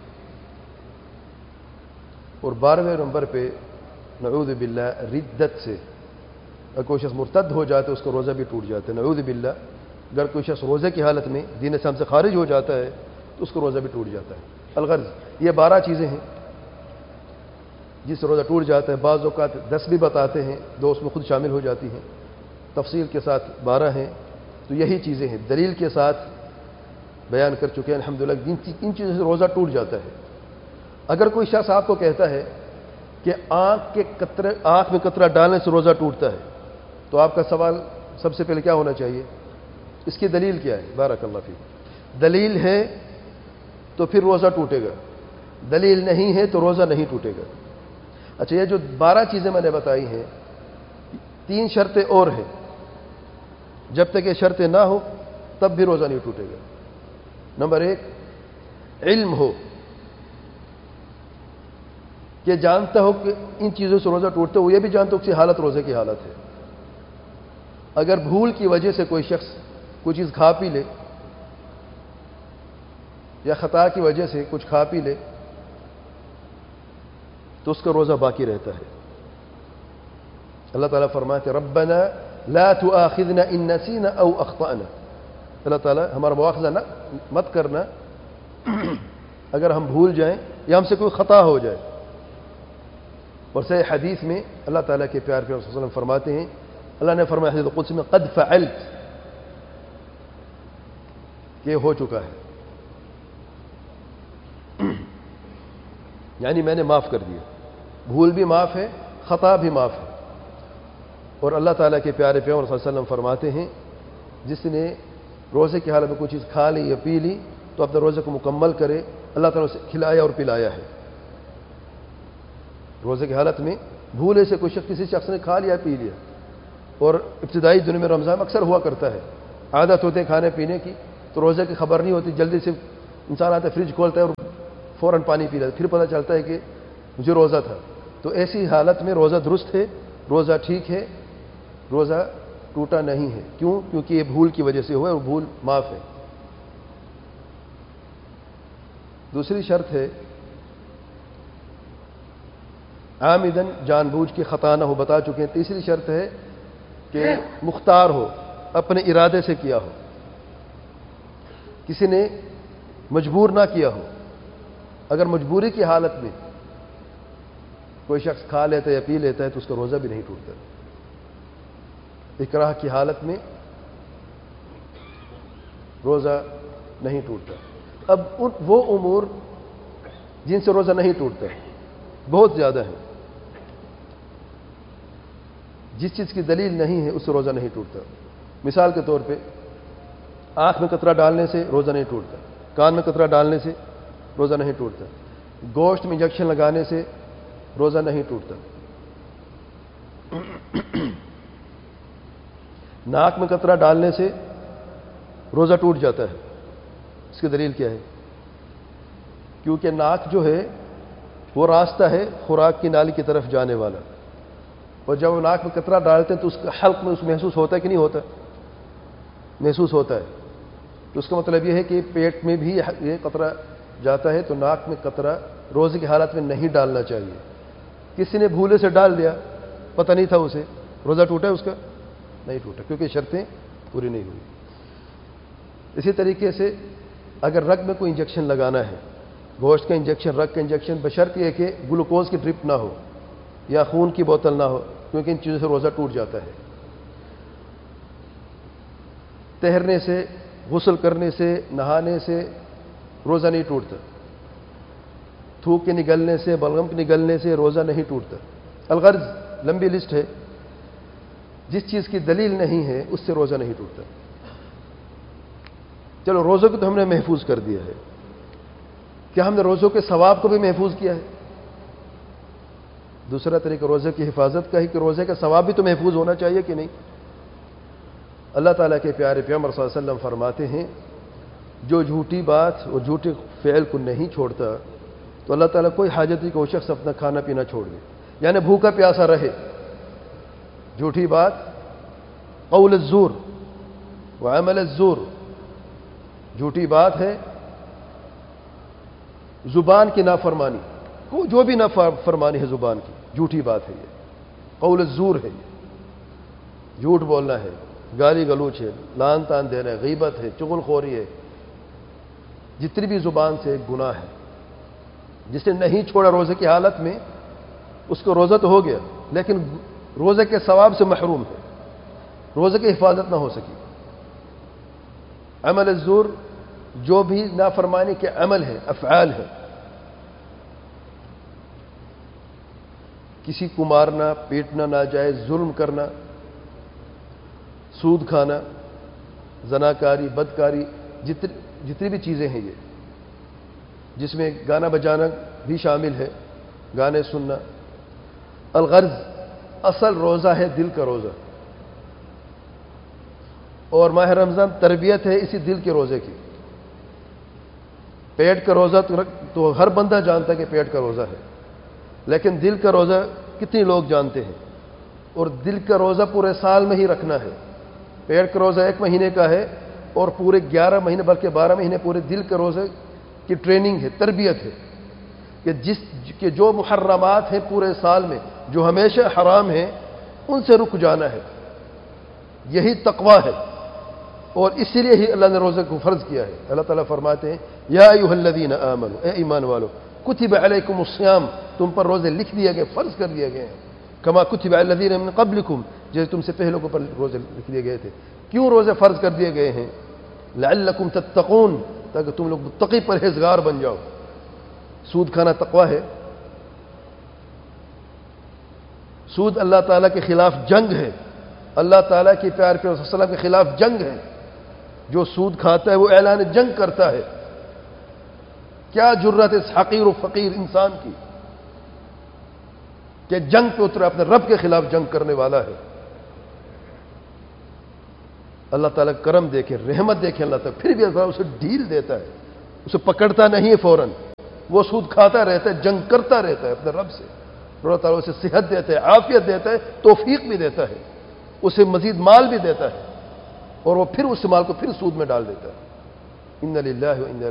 اور 12ویں نمبر پہ نعوذ باللہ ردت سے, اگر کوئی شخص مرتد ہو جاتا ہے اس کا روزہ بھی ٹوٹ جاتا ہے. نعوذ باللہ اگر کوئی شخص روزے کی حالت میں دین اسلام سے خارج ہو جاتا ہے تو اس کا روزہ بھی ٹوٹ جاتا ہے. الغرض یہ 12 چیزیں ہیں جس سے روزہ ٹوٹ جاتا ہے. بعض اوقات 10 بھی بتاتے ہیں, 2 اس میں خود شامل ہو جاتی ہیں, تفصیل کے ساتھ 12 ہیں. تو یہی چیزیں ہیں, دلیل کے ساتھ بیان کر چکے ہیں الحمدللہ. ان چیزوں سے روزہ ٹوٹ جاتا ہے. اگر کوئی شخص آپ کو کہتا ہے کہ آنکھ میں قطرہ ڈالنے سے روزہ ٹوٹتا ہے, تو آپ کا سوال سب سے پہلے کیا ہونا چاہیے؟ اس کی دلیل کیا ہے؟ بارک اللہ فیک. دلیل ہے تو پھر روزہ ٹوٹے گا, دلیل نہیں ہے تو روزہ نہیں ٹوٹے گا. اچھا, یہ جو 12 چیزیں میں نے بتائی ہیں, 3 شرطیں اور ہیں. جب تک یہ شرطیں نہ ہو تب بھی روزہ نہیں ٹوٹے گا. نمبر 1 علم ہو, کہ جانتا ہو کہ ان چیزوں سے روزہ ٹوٹتا ہے, وہ یہ بھی جانتا ہو کہ حالت روزے کی حالت ہے. اگر بھول کی وجہ سے کوئی شخص کوئی چیز کھا پی لے یا خطا کی وجہ سے کچھ کھا پی لے تو اس کا روزہ باقی رہتا ہے. اللہ تعالیٰ فرماتے ربنا لا تؤاخذنا ان نسینا او اخطأنا. اللہ تعالیٰ ہمارا مواخذہ مت کرنا اگر ہم بھول جائیں یا ہم سے کوئی خطا ہو جائے. اور صحیح حدیث میں اللہ تعالیٰ کے پیار پیغمبر صلی اللہ علیہ وسلم فرماتے ہیں, اللہ نے فرمایا حدیث قدسی میں قد فعلت, کہ ہو چکا ہے, یعنی میں نے معاف کر دیا. بھول بھی معاف ہے, خطا بھی معاف ہے. اور اللہ تعالیٰ کے پیارے پیغمبر صلی اللہ علیہ وسلم فرماتے ہیں جس نے روزے کی حالت میں کوئی چیز کھا لی یا پی لی تو اپنے روزے کو مکمل کرے, اللہ تعالیٰ اسے کھلایا اور پلایا ہے. روزے کی حالت میں بھولے سے کوئی شخص کسی شخص نے کھا لیا پی لیا, اور ابتدائی دنوں میں رمضان اکثر ہوا کرتا ہے, عادت ہوتے کھانے پینے کی, تو روزے کی خبر نہیں ہوتی, جلدی سے انسان آتا ہے فریج کھولتا ہے اور فوراً پانی پی لیتا ہے, پھر پتہ چلتا ہے کہ مجھے روزہ تھا. تو ایسی حالت میں روزہ درست ہے, روزہ ٹھیک ہے, روزہ ٹوٹا نہیں ہے. کیوں؟ کیونکہ یہ بھول کی وجہ سے ہوا ہے اور بھول معاف ہے. دوسری شرط ہے عامدن، جان بوجھ کے خطا نہ ہو، بتا چکے ہیں. تیسری شرط ہے کہ مختار ہو، اپنے ارادے سے کیا ہو، کسی نے مجبور نہ کیا ہو. اگر مجبوری کی حالت میں کوئی شخص کھا لیتا ہے یا پی لیتا ہے تو اس کا روزہ بھی نہیں ٹوٹتا. اکراہ کی حالت میں روزہ نہیں ٹوٹتا. اب وہ امور جن سے روزہ نہیں ٹوٹتا بہت زیادہ ہیں. جس چیز کی دلیل نہیں ہے اس سے روزہ نہیں ٹوٹتا. مثال کے طور پہ آنکھ میں قطرہ ڈالنے سے روزہ نہیں ٹوٹتا، کان میں قطرہ ڈالنے سے روزہ نہیں ٹوٹتا، گوشت میں انجیکشن لگانے سے روزہ نہیں ٹوٹتا، ناک میں قطرہ ڈالنے سے روزہ ٹوٹ جاتا ہے. اس کی دلیل کیا ہے؟ کیونکہ ناک جو ہے وہ راستہ ہے خوراک کی نالی کی طرف جانے والا، اور جب وہ ناک میں قطرہ ڈالتے ہیں تو اس کا حلق میں اس محسوس ہوتا ہے کہ نہیں ہوتا؟ محسوس ہوتا ہے. تو اس کا مطلب یہ ہے کہ پیٹ میں بھی یہ قطرہ جاتا ہے، تو ناک میں قطرہ روزے کی حالت میں نہیں ڈالنا چاہیے. کسی نے بھولے سے ڈال دیا، پتہ نہیں تھا اسے، روزہ ٹوٹا ہے اس کا؟ نہیں ٹوٹا، کیونکہ شرطیں پوری نہیں ہوئی. اسی طریقے سے اگر رگ میں کوئی انجیکشن لگانا ہے، گوشت کا انجیکشن، رگ کا انجیکشن، بشرط یہ کہ گلوکوز کی ڈرپ نہ ہو یا خون کی بوتل نہ ہو، کیونکہ ان چیزوں سے روزہ ٹوٹ جاتا ہے. تیرنے سے، غسل کرنے سے، نہانے سے روزہ نہیں ٹوٹتا. تھوک کے نگلنے سے، بلغم کے نگلنے سے روزہ نہیں ٹوٹتا. الغرض لمبی لسٹ ہے. جس چیز کی دلیل نہیں ہے اس سے روزہ نہیں ٹوٹتا. چلو روزوں کو تو ہم نے محفوظ کر دیا ہے، کیا ہم نے روزوں کے ثواب کو بھی محفوظ کیا ہے؟ دوسرا طریقہ روزے کی حفاظت کا ہے کہ روزے کا ثواب بھی تو محفوظ ہونا چاہیے کہ نہیں. اللہ تعالیٰ کے پیارے پیغمبر صلی اللہ علیہ وسلم فرماتے ہیں جو جھوٹی بات اور جھوٹے فعل کو نہیں چھوڑتا تو اللہ تعالیٰ کوئی حاجت نہیں کہ وہ شخص اپنا کھانا پینا چھوڑ دے، یعنی بھوکا پیاسا رہے. جھوٹی بات، قول الزور وعمل الزور، جھوٹی بات ہے، زبان کی نافرمانی، جو بھی نافرمانی ہے زبان کی، جھوٹی بات ہے یہ. قول الزور ہے، یہ جھوٹ بولنا ہے، گالی گلوچ ہے، لان تان دینا ہے، غیبت ہے، چغل خوری ہے. جتنی بھی زبان سے گناہ ہے، جس نے نہیں چھوڑا روزے کی حالت میں اس کو روزہ تو ہو گیا لیکن روزے کے ثواب سے محروم ہے، روزے کی حفاظت نہ ہو سکی. عمل الزور، جو بھی نافرمانی کے عمل ہے، افعال ہے، کسی کو مارنا، پیٹنا، ناجائز ظلم کرنا، سود کھانا، زناکاری، بدکاری، جتنی بھی چیزیں ہیں یہ، جس میں گانا بجانا بھی شامل ہے، گانے سننا. الغرض اصل روزہ ہے دل کا روزہ، اور ماہ رمضان تربیت ہے اسی دل کے روزے کی. پیٹ کا روزہ تو ہر بندہ جانتا ہے کہ پیٹ کا روزہ ہے، لیکن دل کا روزہ کتنے لوگ جانتے ہیں؟ اور دل کا روزہ پورے سال میں ہی رکھنا ہے. پیٹ کا روزہ 1 مہینے کا ہے اور پورے 11 مہینے بلکہ 12 مہینے پورے دل کے روزے کی ٹریننگ ہے، تربیت ہے کہ جو محرمات ہیں پورے سال میں، جو ہمیشہ حرام ہیں، ان سے رک جانا ہے. یہی تقویٰ ہے، اور اسی لیے ہی اللہ نے روزے کو فرض کیا ہے. اللہ تعالیٰ فرماتے ہیں یا ایھا الذین آمنوا، اے ایمان والو، کتب علیکم الصیام، تم پر روزے لکھ دیے گئے، فرض کر دیے گئے ہیں. کما کتب علی الذین من قبلکم، جیسے تم سے پہلوں کو پر روزے لکھ دیے گئے تھے. کیوں روزے فرض کر دیے گئے ہیں؟ لعلکم تتقون، تاکہ تم لوگ متقی پرہیزگار بن جاؤ. سود کھانا تقویٰ ہے. سود اللہ تعالیٰ کے خلاف جنگ ہے، اللہ تعالیٰ کے پیارے پیغمبر صلی اللہ علیہ وسلم کے خلاف جنگ ہے. جو سود کھاتا ہے وہ اعلان جنگ کرتا ہے. کیا جرت ہے اس حقیر و فقیر انسان کی کہ جنگ پہ اترا، اپنے رب کے خلاف جنگ کرنے والا ہے. اللہ تعالیٰ کرم دیکھے، رحمت دیکھے اللہ تعالیٰ، پھر بھی اللہ اسے ڈھیل دیتا ہے، اسے پکڑتا نہیں ہے فوراً. وہ سود کھاتا رہتا ہے، جنگ کرتا رہتا ہے اپنے رب سے. اللہ تعالیٰ اسے صحت دیتا ہے، عافیت دیتا ہے، توفیق بھی دیتا ہے. اسے مزید مال بھی دیتا ہے اور وہ پھر اس مال کو پھر سود میں ڈال دیتا ہے. ان للہ و انا